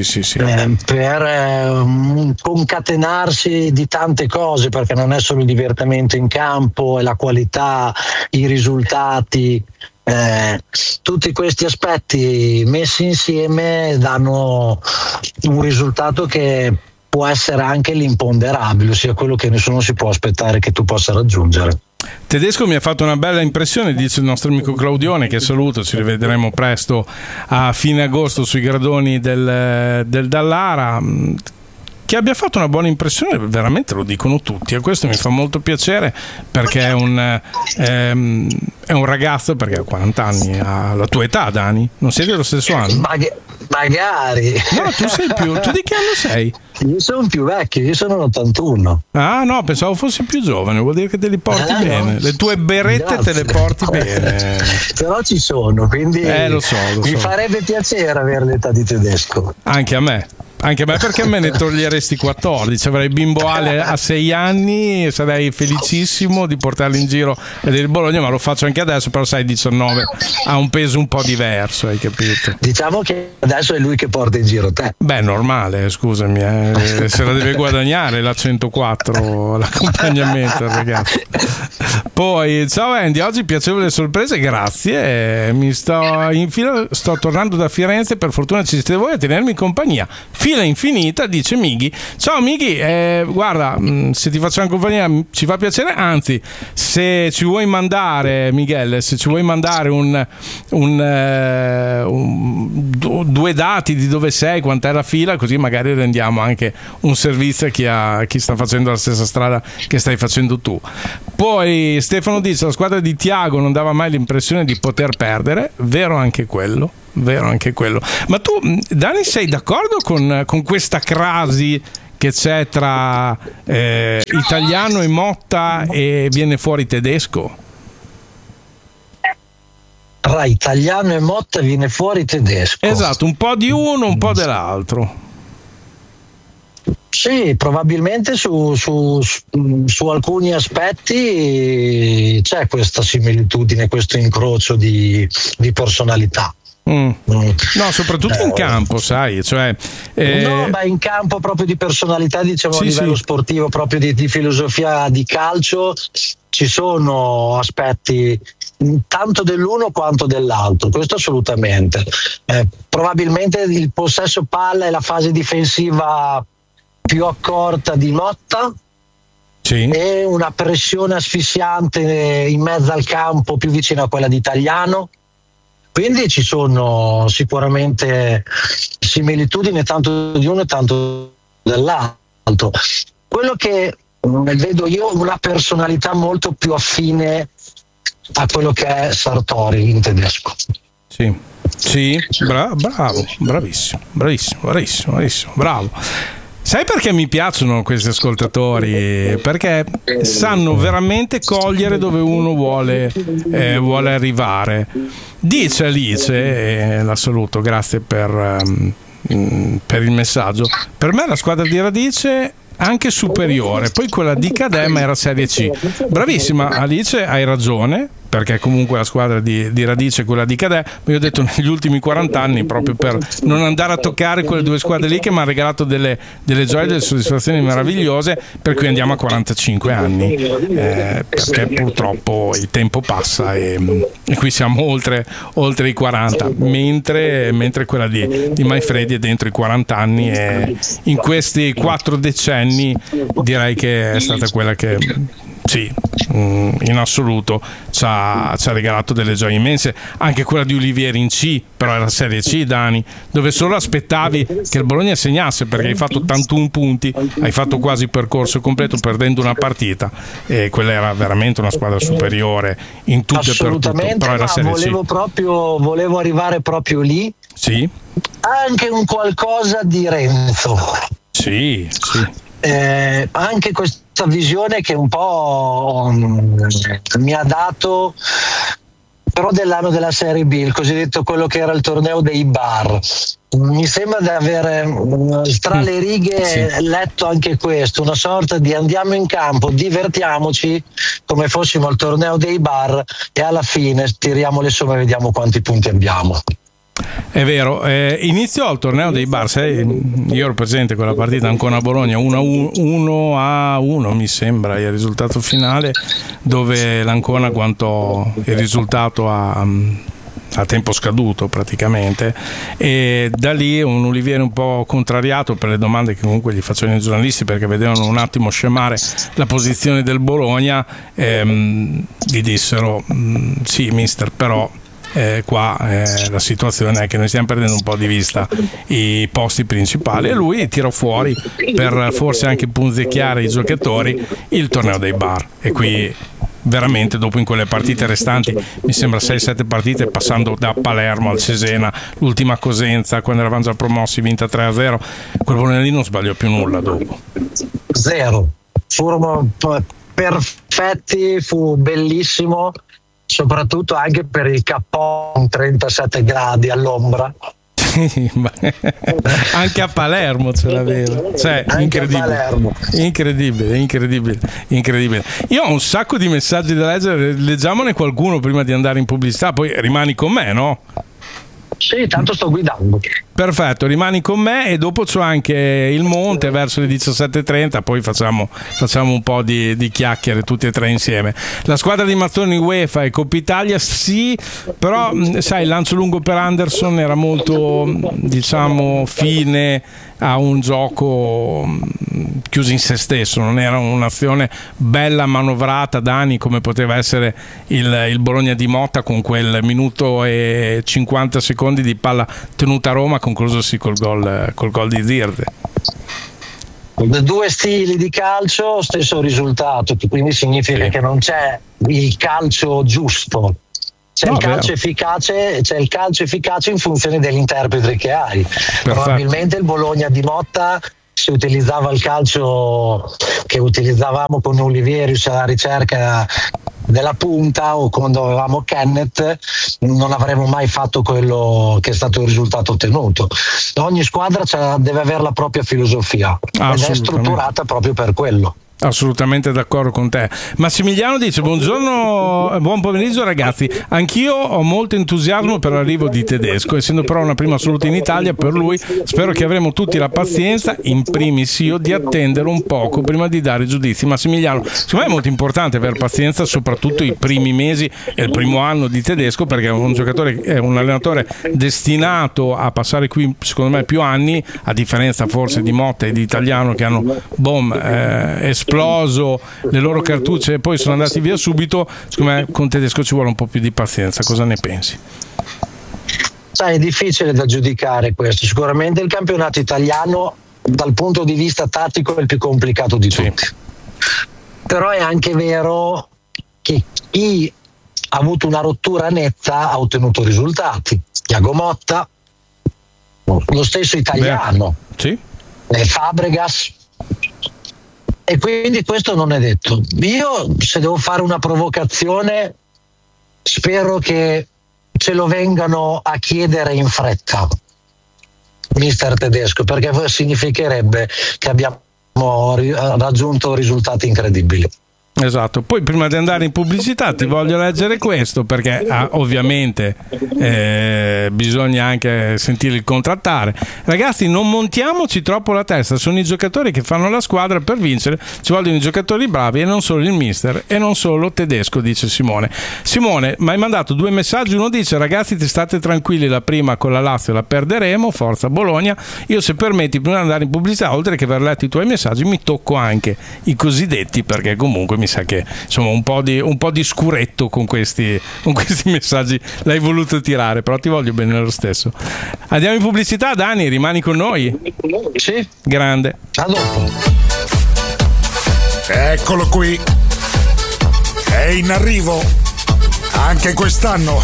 Speaker 18: Per concatenarsi di tante cose, perché non è solo il divertimento in campo, è la qualità, i risultati, tutti questi aspetti messi insieme danno un risultato che può essere anche l'imponderabile, ossia quello che nessuno si può aspettare che tu possa raggiungere.
Speaker 1: Tedesco mi ha fatto una bella impressione, dice il nostro amico Claudione, che saluto, ci rivedremo presto a fine agosto sui gradoni del Dallara. che abbia fatto una buona impressione veramente lo dicono tutti, e questo mi fa molto piacere, perché è un ragazzo, perché ha 40 anni, ha la tua età, Dani, non siete dello stesso anno?
Speaker 18: Magari.
Speaker 1: No, tu sei più, tu di che anno sei?
Speaker 18: Io sono più vecchio, io sono l'81.
Speaker 1: Ah no, pensavo fossi più giovane, vuol dire che te li porti bene, no. Le tue berrette te le porti bene.
Speaker 18: Però ci sono, quindi
Speaker 1: lo so.
Speaker 18: Farebbe piacere avere l'età di Tedesco.
Speaker 1: Anche a me, perché me ne toglieresti 14, avrei bimbo Ale a 6 anni, sarei felicissimo di portarlo in giro a vedere il Bologna, ma lo faccio anche adesso, però sai, 19 ha un peso un po' diverso, hai capito?
Speaker 18: Diciamo che adesso è lui che porta in giro te.
Speaker 1: Beh, normale, scusami, se la deve guadagnare la 104 l'accompagnamento, ragazzi. Poi, ciao Andy, oggi piacevole sorprese, grazie, sto tornando da Firenze, per fortuna ci siete voi a tenermi compagnia. Fila infinita, dice Mighi. Ciao Mighi, guarda, se ti facciamo compagnia ci fa piacere, anzi, se ci vuoi mandare, Miguel, se ci vuoi mandare due dati di dove sei, quant'è la fila, così magari rendiamo anche un servizio a chi sta facendo la stessa strada che stai facendo tu. Poi Stefano dice: la squadra di Thiago non dava mai l'impressione di poter perdere, vero anche quello. Ma tu, Dani, sei d'accordo con questa crasi che c'è tra Italiano e Motta e viene fuori Tedesco?
Speaker 18: Tra Italiano e Motta viene fuori Tedesco.
Speaker 1: Esatto, un po' di uno, un po' dell'altro.
Speaker 18: Sì, probabilmente su alcuni aspetti c'è questa similitudine, questo incrocio di personalità.
Speaker 1: No, soprattutto in campo, sai, cioè
Speaker 18: no, ma in campo proprio di personalità, diciamo, sì, a livello sportivo, proprio di filosofia di calcio, ci sono aspetti tanto dell'uno quanto dell'altro, questo assolutamente. Probabilmente il possesso palla e la fase difensiva più accorta di Motta,
Speaker 1: sì,
Speaker 18: e una pressione asfissiante in mezzo al campo più vicina a quella di Italiano. Quindi ci sono sicuramente similitudini tanto di uno e tanto dell'altro. Quello che vedo io, una personalità molto più affine a quello che è Sartori in tedesco.
Speaker 1: Sì, bravo, bravissimo, bravo. Sai perché mi piacciono questi ascoltatori? Perché sanno veramente cogliere dove uno vuole arrivare. Dice Alice, la saluto, grazie per il messaggio. Per me la squadra di Radice anche superiore, poi quella di Cadema era Serie C. Bravissima Alice, hai ragione, perché comunque la squadra di Radice è quella di Cadè, ma io ho detto negli ultimi 40 anni, proprio per non andare a toccare quelle due squadre lì che mi hanno regalato delle gioie, delle soddisfazioni meravigliose, per cui andiamo a 45 anni, perché purtroppo il tempo passa e qui siamo oltre i 40, mentre quella di Maifredi è dentro i 40 anni, e in questi 4 decenni direi che è stata quella che sì, in assoluto ci ha regalato delle gioie immense. Anche quella di Olivieri in C, però era Serie C, Dani, dove solo aspettavi che il Bologna segnasse, perché hai fatto 81 punti, hai fatto quasi il percorso completo perdendo una partita, e quella era veramente una squadra superiore in tutto e per tutto, però era Serie C.
Speaker 18: Volevo arrivare proprio lì.
Speaker 1: Sì.
Speaker 18: Anche un qualcosa di Renzo.
Speaker 1: Sì.
Speaker 18: Anche questa visione che un po' mi ha dato però dell'anno della Serie B, il cosiddetto quello che era il torneo dei bar. Mi sembra di avere tra le righe letto anche questo, una sorta di andiamo in campo, divertiamoci come fossimo al torneo dei bar e alla fine tiriamo le somme e vediamo quanti punti abbiamo.
Speaker 1: È vero, iniziò il torneo dei bar, io ero presente quella partita Ancona-Bologna 1-1 mi sembra il risultato finale, dove l'Ancona quanto il risultato a tempo scaduto praticamente, e da lì un Olivieri un po' contrariato per le domande che comunque gli facevano i giornalisti, perché vedevano un attimo scemare la posizione del Bologna, gli dissero sì mister, però la situazione è che noi stiamo perdendo un po' di vista i posti principali, e lui tirò fuori, per forse anche punzecchiare i giocatori, il torneo dei bar. E qui veramente, dopo in quelle partite restanti, mi sembra 6-7 partite, passando da Palermo al Cesena, l'ultima a Cosenza quando eravamo già promossi, vinta 3-0, quel Bologna lì non sbagliò più nulla dopo.
Speaker 18: Zero. Furono perfetti, fu bellissimo, soprattutto anche per il cappone 37 gradi all'ombra.
Speaker 1: Anche a Palermo ce l'aveva, cioè incredibile. Io ho un sacco di messaggi da leggere, leggiamone qualcuno prima di andare in pubblicità, poi rimani con me, no?
Speaker 18: Sì, tanto sto guidando.
Speaker 1: Perfetto, rimani con me, e dopo c'ho anche il Monte verso le 17:30, poi facciamo un po' di chiacchiere tutti e tre insieme. La squadra di Mazzoni UEFA e Coppa Italia sì, però sai, il lancio lungo per Anderson era molto, diciamo, fine a un gioco chiuso in se stesso, non era un'azione bella manovrata, Dani, come poteva essere il Bologna di Motta, con quel minuto e 50 secondi di palla tenuta a Roma, conclusosi col gol di Zirde.
Speaker 18: Due stili di calcio, stesso risultato, quindi significa che non c'è il calcio giusto. C'è il calcio efficace in funzione dell'interprete che hai. Perfetto. Probabilmente il Bologna di Motta, se utilizzava il calcio che utilizzavamo con Oliverius alla ricerca della punta, o quando avevamo Kenneth, non avremmo mai fatto quello che è stato il risultato ottenuto. Ogni squadra deve avere la propria filosofia ed è strutturata proprio per quello.
Speaker 1: Assolutamente d'accordo con te. Massimiliano dice: buongiorno, buon pomeriggio ragazzi, anch'io ho molto entusiasmo per l'arrivo di Tedesco, essendo però una prima assoluta in Italia per lui. Spero che avremo tutti la pazienza, in primis io, di attendere un poco prima di dare giudizi. Massimiliano, secondo me è molto importante avere pazienza, soprattutto i primi mesi e il primo anno di Tedesco, perché è un giocatore, è un allenatore destinato a passare qui secondo me più anni, a differenza forse di Motta e di Italiano, che hanno esploso le loro cartucce e poi sono andati via subito. Secondo me con Tedesco ci vuole un po' più di pazienza. Cosa ne pensi?
Speaker 18: Sai, è difficile da giudicare questo. Sicuramente il campionato italiano dal punto di vista tattico è il più complicato di tutti. Però è anche vero che chi ha avuto una rottura netta ha ottenuto risultati. Thiago Motta, lo stesso Italiano, Fabregas. E quindi questo non è detto. Io, se devo fare una provocazione, spero che ce lo vengano a chiedere in fretta, mister Tedesco, perché significherebbe che abbiamo raggiunto risultati incredibili.
Speaker 1: Esatto, poi prima di andare in pubblicità ti voglio leggere questo, perché ovviamente bisogna anche sentire il contrattare. Ragazzi, non montiamoci troppo la testa, sono i giocatori che fanno la squadra per vincere, ci vogliono i giocatori bravi e non solo il mister e non solo Tedesco, dice Simone. Simone, mi hai mandato due messaggi, uno dice: ragazzi, state tranquilli, la prima con la Lazio la perderemo, forza Bologna. Io, se permetti, prima di andare in pubblicità, oltre che aver letto i tuoi messaggi, mi tocco anche i cosiddetti, perché comunque mi sa che insomma un po' di scuretto con questi messaggi l'hai voluto tirare, però ti voglio bene lo stesso. Andiamo in pubblicità, Dani, rimani con noi?
Speaker 18: Sì.
Speaker 1: Grande.
Speaker 18: A dopo.
Speaker 19: Eccolo qui, è in arrivo anche quest'anno.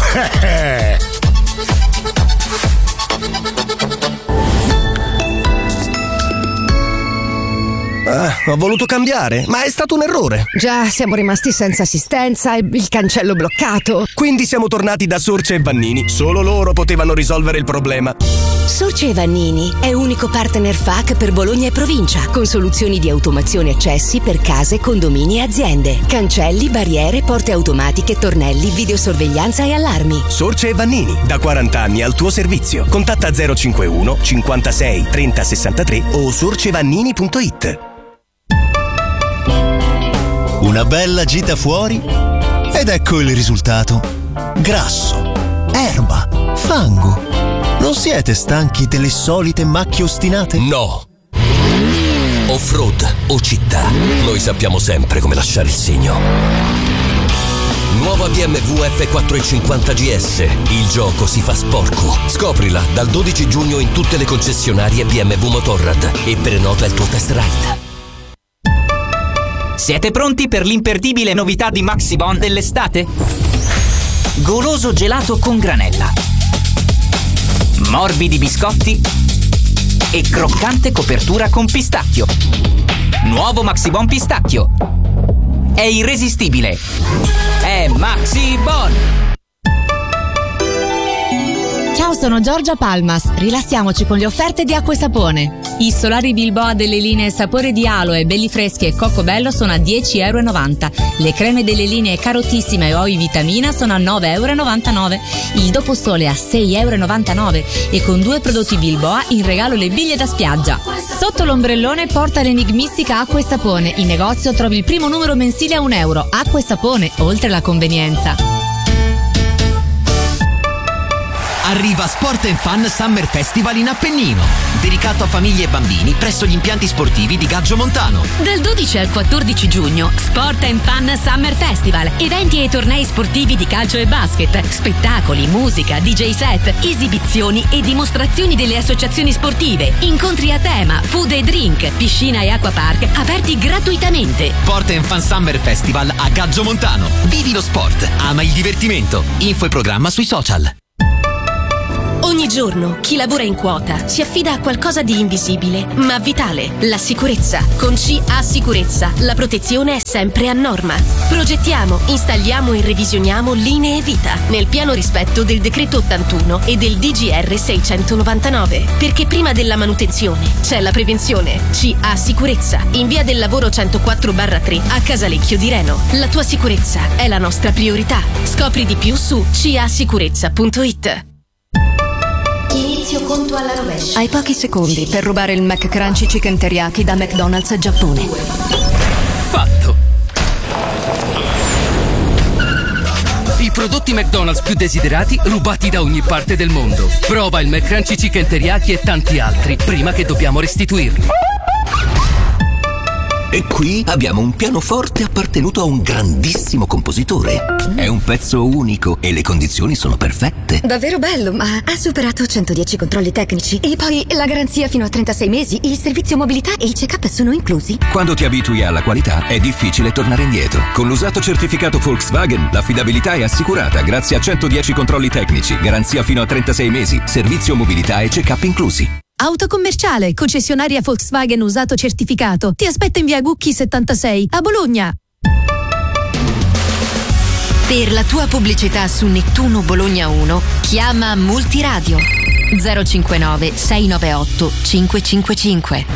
Speaker 20: Ho voluto cambiare, ma è stato un errore.
Speaker 21: Già, siamo rimasti senza assistenza e il cancello bloccato.
Speaker 20: Quindi siamo tornati da Sorce e Vannini. Solo loro potevano risolvere il problema.
Speaker 5: Sorce e Vannini è unico partner FAC per Bologna e provincia, con soluzioni di automazione accessi per case, condomini e aziende. Cancelli, barriere, porte automatiche, tornelli, videosorveglianza e allarmi.
Speaker 20: Sorce e Vannini, da 40 anni al tuo servizio. Contatta 051 56 30 63 o sorcevannini.it.
Speaker 22: Una bella gita fuori ed ecco il risultato. Grasso, erba, fango. Non siete stanchi delle solite macchie ostinate?
Speaker 23: No. Off-road o città, noi sappiamo sempre come lasciare il segno.
Speaker 2: Nuova BMW F450 GS. Il gioco si fa sporco. Scoprila dal 12 giugno in tutte le concessionarie BMW Motorrad e prenota il tuo test ride.
Speaker 4: Siete pronti per l'imperdibile novità di Maxibon dell'estate? Goloso gelato con granella, morbidi biscotti e croccante copertura con pistacchio. Nuovo Maxibon pistacchio. È irresistibile. È Maxibon.
Speaker 23: Ciao, sono Giorgia Palmas. Rilassiamoci con le offerte di Acqua e Sapone. I solari Bilboa delle linee Sapore di Aloe, Belli Freschi e Cocco Bello sono a €10,90. Le creme delle linee Carotissima e Oi Vitamina sono a €9,99. Il Doposole a €6,99 e con 2 prodotti Bilboa in regalo le biglie da spiaggia. Sotto l'ombrellone porta l'enigmistica Acqua e Sapone. In negozio trovi il primo numero mensile a €1. Acqua e Sapone, oltre la convenienza.
Speaker 20: Arriva Sport & Fun Summer Festival in Appennino, dedicato a famiglie e bambini presso gli impianti sportivi di Gaggio Montano.
Speaker 24: Dal 12 al 14 giugno, Sport & Fun Summer Festival. Eventi e tornei sportivi di calcio e basket, spettacoli, musica, DJ set, esibizioni e dimostrazioni delle associazioni sportive, incontri a tema, food e drink, piscina e acquapark aperti gratuitamente.
Speaker 20: Sport & Fun Summer Festival a Gaggio Montano. Vivi lo sport, ama il divertimento. Info e programma sui social.
Speaker 24: Ogni giorno chi lavora in quota si affida a qualcosa di invisibile, ma vitale: la sicurezza. Con CA Sicurezza la protezione è sempre a norma. Progettiamo, installiamo e revisioniamo linee vita, nel pieno rispetto del decreto 81 e del DGR 699. Perché prima della manutenzione c'è la prevenzione. CA Sicurezza, in via del lavoro 104/3 a Casalecchio di Reno. La tua sicurezza è la nostra priorità. Scopri di più su casicurezza.it.
Speaker 10: Inizio conto alla rovescia.
Speaker 23: Hai pochi secondi per rubare il McCrunchy Chicken Teriyaki da McDonald's Giappone.
Speaker 12: Fatto. I prodotti McDonald's più desiderati rubati da ogni parte del mondo. Prova il McCrunchy Chicken Teriyaki e tanti altri prima che dobbiamo restituirli.
Speaker 2: E qui abbiamo un pianoforte appartenuto a un grandissimo compositore. È un pezzo unico e le condizioni sono perfette.
Speaker 10: Davvero bello, ma ha superato 110 controlli tecnici. E poi la garanzia fino a 36 mesi, il servizio mobilità e il check-up sono inclusi.
Speaker 2: Quando ti abitui alla qualità è difficile tornare indietro. Con l'usato certificato Volkswagen l'affidabilità è assicurata grazie a 110 controlli tecnici, garanzia fino a 36 mesi, servizio mobilità e check-up inclusi.
Speaker 15: Autocommerciale, concessionaria Volkswagen usato certificato. Ti aspetta in via Gucchi 76 a Bologna.
Speaker 24: Per la tua pubblicità su Nettuno Bologna 1, chiama Multiradio 059 698 555.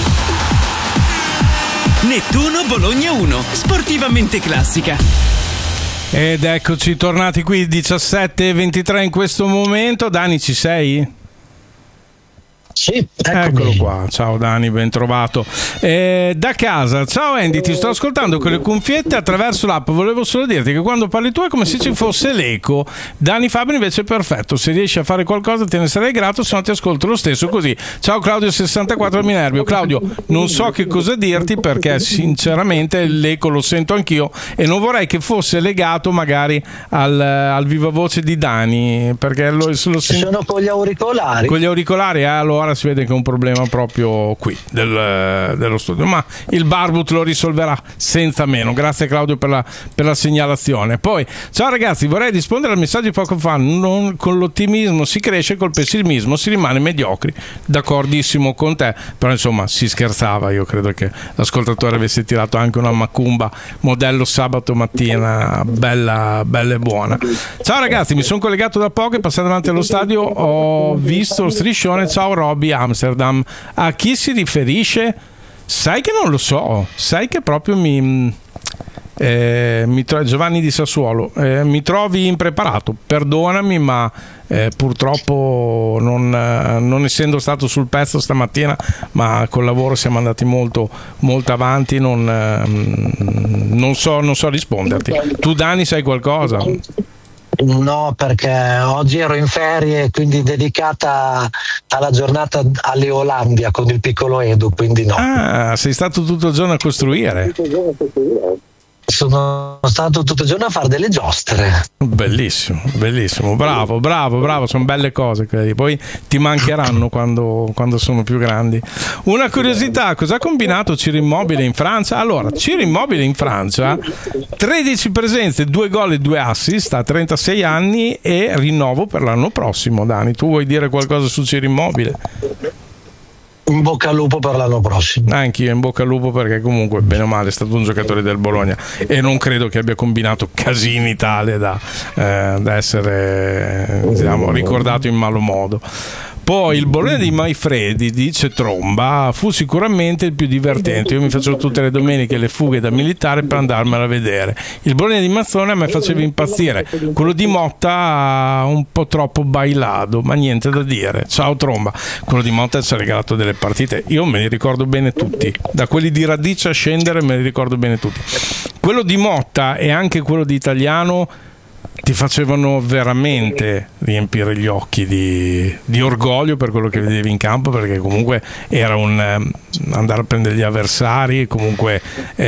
Speaker 12: Nettuno Bologna 1, sportivamente classica.
Speaker 1: Ed eccoci tornati qui 17:23 in questo momento. Dani, ci sei?
Speaker 18: Sì,
Speaker 1: eccolo qua. Ciao Dani, ben trovato. Da casa, ciao Andy, ti sto ascoltando con le cuffiette attraverso l'app. Volevo solo dirti che quando parli tu è come se ci fosse l'eco. Dani Fabri invece è perfetto. Se riesci a fare qualcosa te ne sarei grato, se no ti ascolto lo stesso così. Ciao Claudio 64 Minervio. Claudio, non so che cosa dirti perché sinceramente l'eco lo sento anch'io e non vorrei che fosse legato magari al viva voce di Dani, perché lo sento.
Speaker 18: Sono con gli auricolari.
Speaker 1: Con gli auricolari, allora si vede che è un problema proprio qui dello studio, ma il Barbut lo risolverà senza meno. Grazie Claudio per la segnalazione. Poi ciao ragazzi, vorrei rispondere al messaggio di poco fa: non con l'ottimismo si cresce, col pessimismo si rimane mediocri. D'accordissimo con te, però insomma si scherzava. Io credo che l'ascoltatore avesse tirato anche una macumba modello sabato mattina bella e buona. Ciao ragazzi, mi sono collegato da poco e passato davanti allo stadio ho visto lo striscione ciao Roby Amsterdam. A chi si riferisce? Sai che non lo so, sai che proprio Giovanni di Sassuolo, mi trovi impreparato, perdonami, ma purtroppo non essendo stato sul pezzo stamattina, ma col lavoro siamo andati molto avanti, non so risponderti. Tu Dani sai qualcosa?
Speaker 18: No, perché oggi ero in ferie, quindi dedicata alla giornata alle Olandia con il piccolo Edu, quindi no.
Speaker 1: Ah, sei stato tutto il giorno a costruire?
Speaker 18: sono stato tutto il giorno a fare delle giostre.
Speaker 1: Bellissimo, bellissimo, bravo, sono belle cose quelle. Poi ti mancheranno quando sono più grandi. Una curiosità, cosa ha combinato Ciro Immobile in Francia? Allora, Ciro Immobile in Francia, 13 presenze, 2 gol e 2 assist, ha 36 anni e rinnovo per l'anno prossimo. Dani, tu vuoi dire qualcosa su Ciro Immobile?
Speaker 18: In bocca al lupo per l'anno prossimo.
Speaker 1: Anch'io in bocca al lupo, perché comunque bene o male è stato un giocatore del Bologna e non credo che abbia combinato casini tale da essere, diciamo, ricordato in malo modo. Poi il Bologna di Maifredi, dice Tromba, fu sicuramente il più divertente. Io mi facevo tutte le domeniche le fughe da militare per andarmela a vedere. Il Bologna di Mazzone a me faceva impazzire. Quello di Motta un po' troppo bailado, ma niente da dire. Ciao Tromba. Quello di Motta ci ha regalato delle partite. Io me li ricordo bene tutti. Da quelli di Radice a scendere me li ricordo bene tutti. Quello di Motta e anche quello di Italiano ti facevano veramente riempire gli occhi di orgoglio per quello che vedevi in campo, perché comunque era un andare a prendere gli avversari, comunque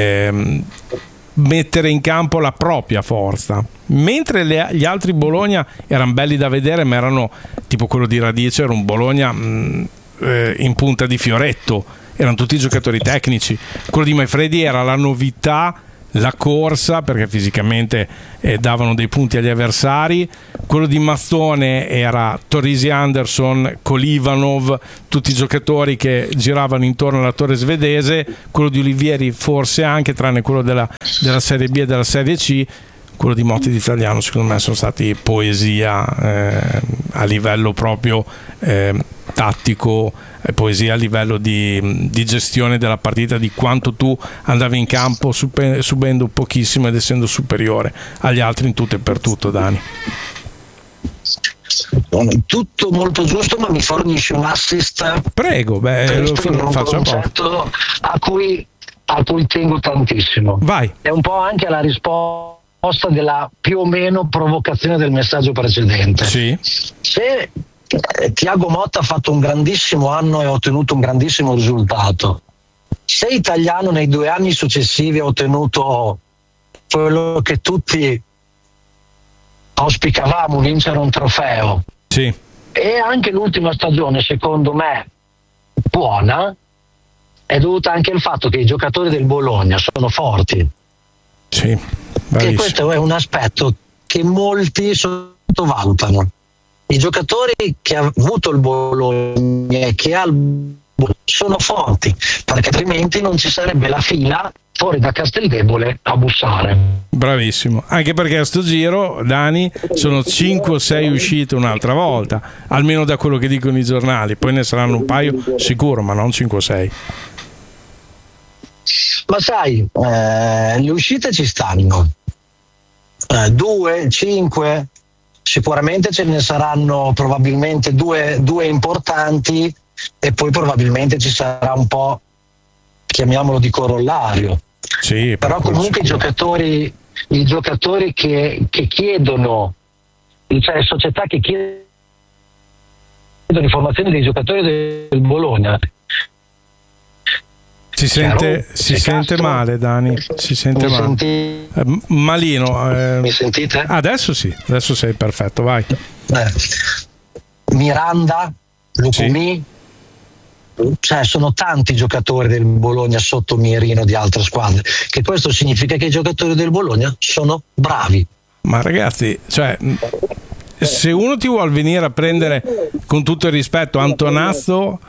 Speaker 1: mettere in campo la propria forza, mentre gli altri Bologna erano belli da vedere, ma erano tipo quello di Radice, era un Bologna in punta di fioretto, erano tutti giocatori tecnici. Quello di Maifredi era la novità, la corsa, perché fisicamente davano dei punti agli avversari. Quello di Mazzone era Torrisi Anderson, Kolivanov, tutti i giocatori che giravano intorno alla torre svedese. Quello di Olivieri forse anche, tranne quello della Serie B e della Serie C. Quello di Motti d'Italiano secondo me sono stati poesia a livello proprio tattico, poesia a livello di gestione della partita, di quanto tu andavi in campo subendo pochissimo ed essendo superiore agli altri in tutto e per tutto. Dani,
Speaker 18: tutto molto giusto, ma mi fornisci un assist?
Speaker 1: Prego, lo faccio a posto.
Speaker 18: a cui tengo tantissimo.
Speaker 1: Vai.
Speaker 18: È un po' anche la risposta della più o meno provocazione del messaggio precedente.
Speaker 1: Sì.
Speaker 18: Se Thiago Motta ha fatto un grandissimo anno e ha ottenuto un grandissimo risultato, se Italiano nei 2 anni successivi ha ottenuto quello che tutti auspicavamo, vincere un trofeo,
Speaker 1: sì,
Speaker 18: e anche l'ultima stagione secondo me buona, è dovuta anche al fatto che i giocatori del Bologna sono forti.
Speaker 1: Sì,
Speaker 18: e questo è un aspetto che molti sottovalutano. I giocatori che ha avuto il Bologna e che ha il Bologna sono forti, perché altrimenti non ci sarebbe la fila fuori da Casteldebole a bussare.
Speaker 1: Bravissimo, anche perché a sto giro, Dani, sono 5 o 6 uscite un'altra volta, almeno da quello che dicono i giornali. Poi ne saranno un paio sicuro, ma non 5 o 6.
Speaker 18: Ma sai, le uscite ci stanno, 2, 5, sicuramente ce ne saranno probabilmente due importanti, e poi probabilmente ci sarà un po', chiamiamolo, di corollario.
Speaker 1: Sì,
Speaker 18: però comunque i giocatori che chiedono, cioè società che chiedono informazioni dei giocatori del Bologna.
Speaker 1: Si sente male, Dani, si sente male. Malino.
Speaker 18: Mi sentite?
Speaker 1: Adesso sì, adesso sei perfetto, vai.
Speaker 18: Miranda, Lucumi, cioè sono tanti giocatori del Bologna sotto mirino di altre squadre, che questo significa che i giocatori del Bologna sono bravi.
Speaker 1: Ma ragazzi, cioè, se uno ti vuol venire a prendere, con tutto il rispetto, Antonazzo,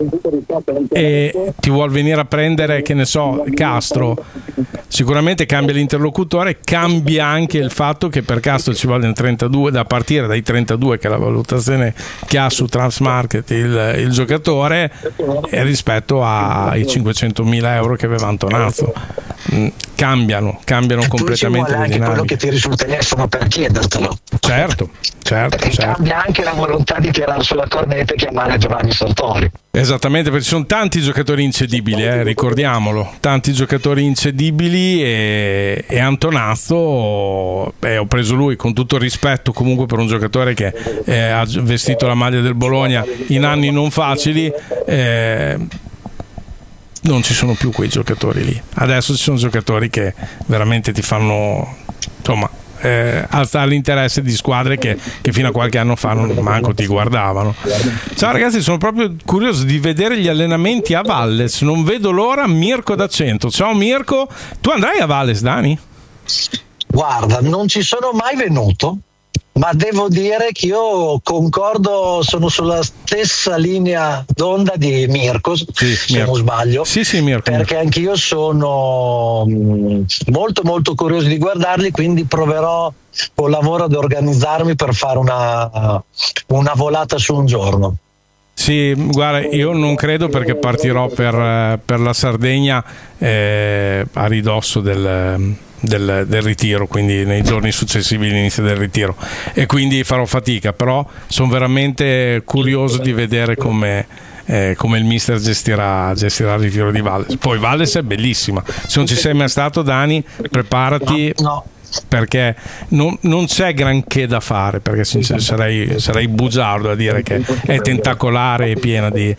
Speaker 1: e ti vuol venire a prendere, che ne so, Castro, sicuramente cambia l'interlocutore, cambia anche il fatto che per Castro ci vogliono 32, da partire dai 32, che è la valutazione che ha su Transmarket il giocatore, e rispetto ai 500.000 euro che aveva Antonazzo. Cambiano completamente le dinamiche.
Speaker 18: Anche quello che tiri sul telefono per chiedertelo.
Speaker 1: Certo.
Speaker 18: Cambia anche la volontà di tirare sulla cornetta e chiamare Giovanni Sartori.
Speaker 1: Esattamente, perché ci sono tanti giocatori incedibili, ricordiamolo, tanti giocatori incedibili, e Antonazzo, ho preso lui con tutto il rispetto comunque per un giocatore che ha vestito la maglia del Bologna in anni non facili, non ci sono più quei giocatori lì. Adesso ci sono giocatori che veramente ti fanno, insomma, alzare l'interesse di squadre che fino a qualche anno fa non manco ti guardavano. Ciao ragazzi, sono proprio curioso di vedere gli allenamenti a Valles, non vedo l'ora. Mirko d'Accento, ciao Mirko, tu andrai a Valles, Dani?
Speaker 18: Guarda, non ci sono mai venuto, ma devo dire che io concordo, sono sulla stessa linea d'onda di Mirko, se non sbaglio.
Speaker 1: Sì, Mirko.
Speaker 18: Perché anch'io sono molto molto curioso di guardarli, quindi proverò col lavoro ad organizzarmi per fare una volata su un giorno.
Speaker 1: Sì, guarda, io non credo, perché partirò per la Sardegna a ridosso del ritiro, quindi nei giorni successivi all'inizio del ritiro, e quindi farò fatica, però sono veramente curioso di vedere come il mister gestirà il ritiro di Valles. Poi Valles è bellissima, se non ci sei mai stato, Dani, preparati. No. Perché non c'è granché da fare, perché sarei bugiardo a dire che è tentacolare e piena di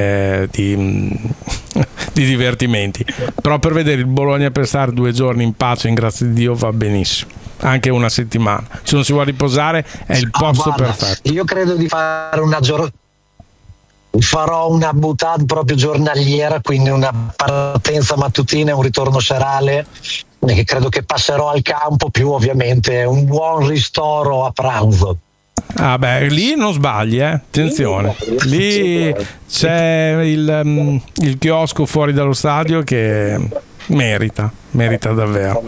Speaker 1: divertimenti, però per vedere il Bologna, per stare 2 giorni in pace, in grazia di Dio, va benissimo, anche una settimana, se non si vuole riposare è il posto perfetto.
Speaker 18: Io credo di fare farò una boutade proprio giornaliera, quindi una partenza mattutina e un ritorno serale, che credo che passerò al campo, più ovviamente un buon ristoro a pranzo.
Speaker 1: Ah beh, lì non sbagli, attenzione, lì c'è il chiosco fuori dallo stadio che merita davvero.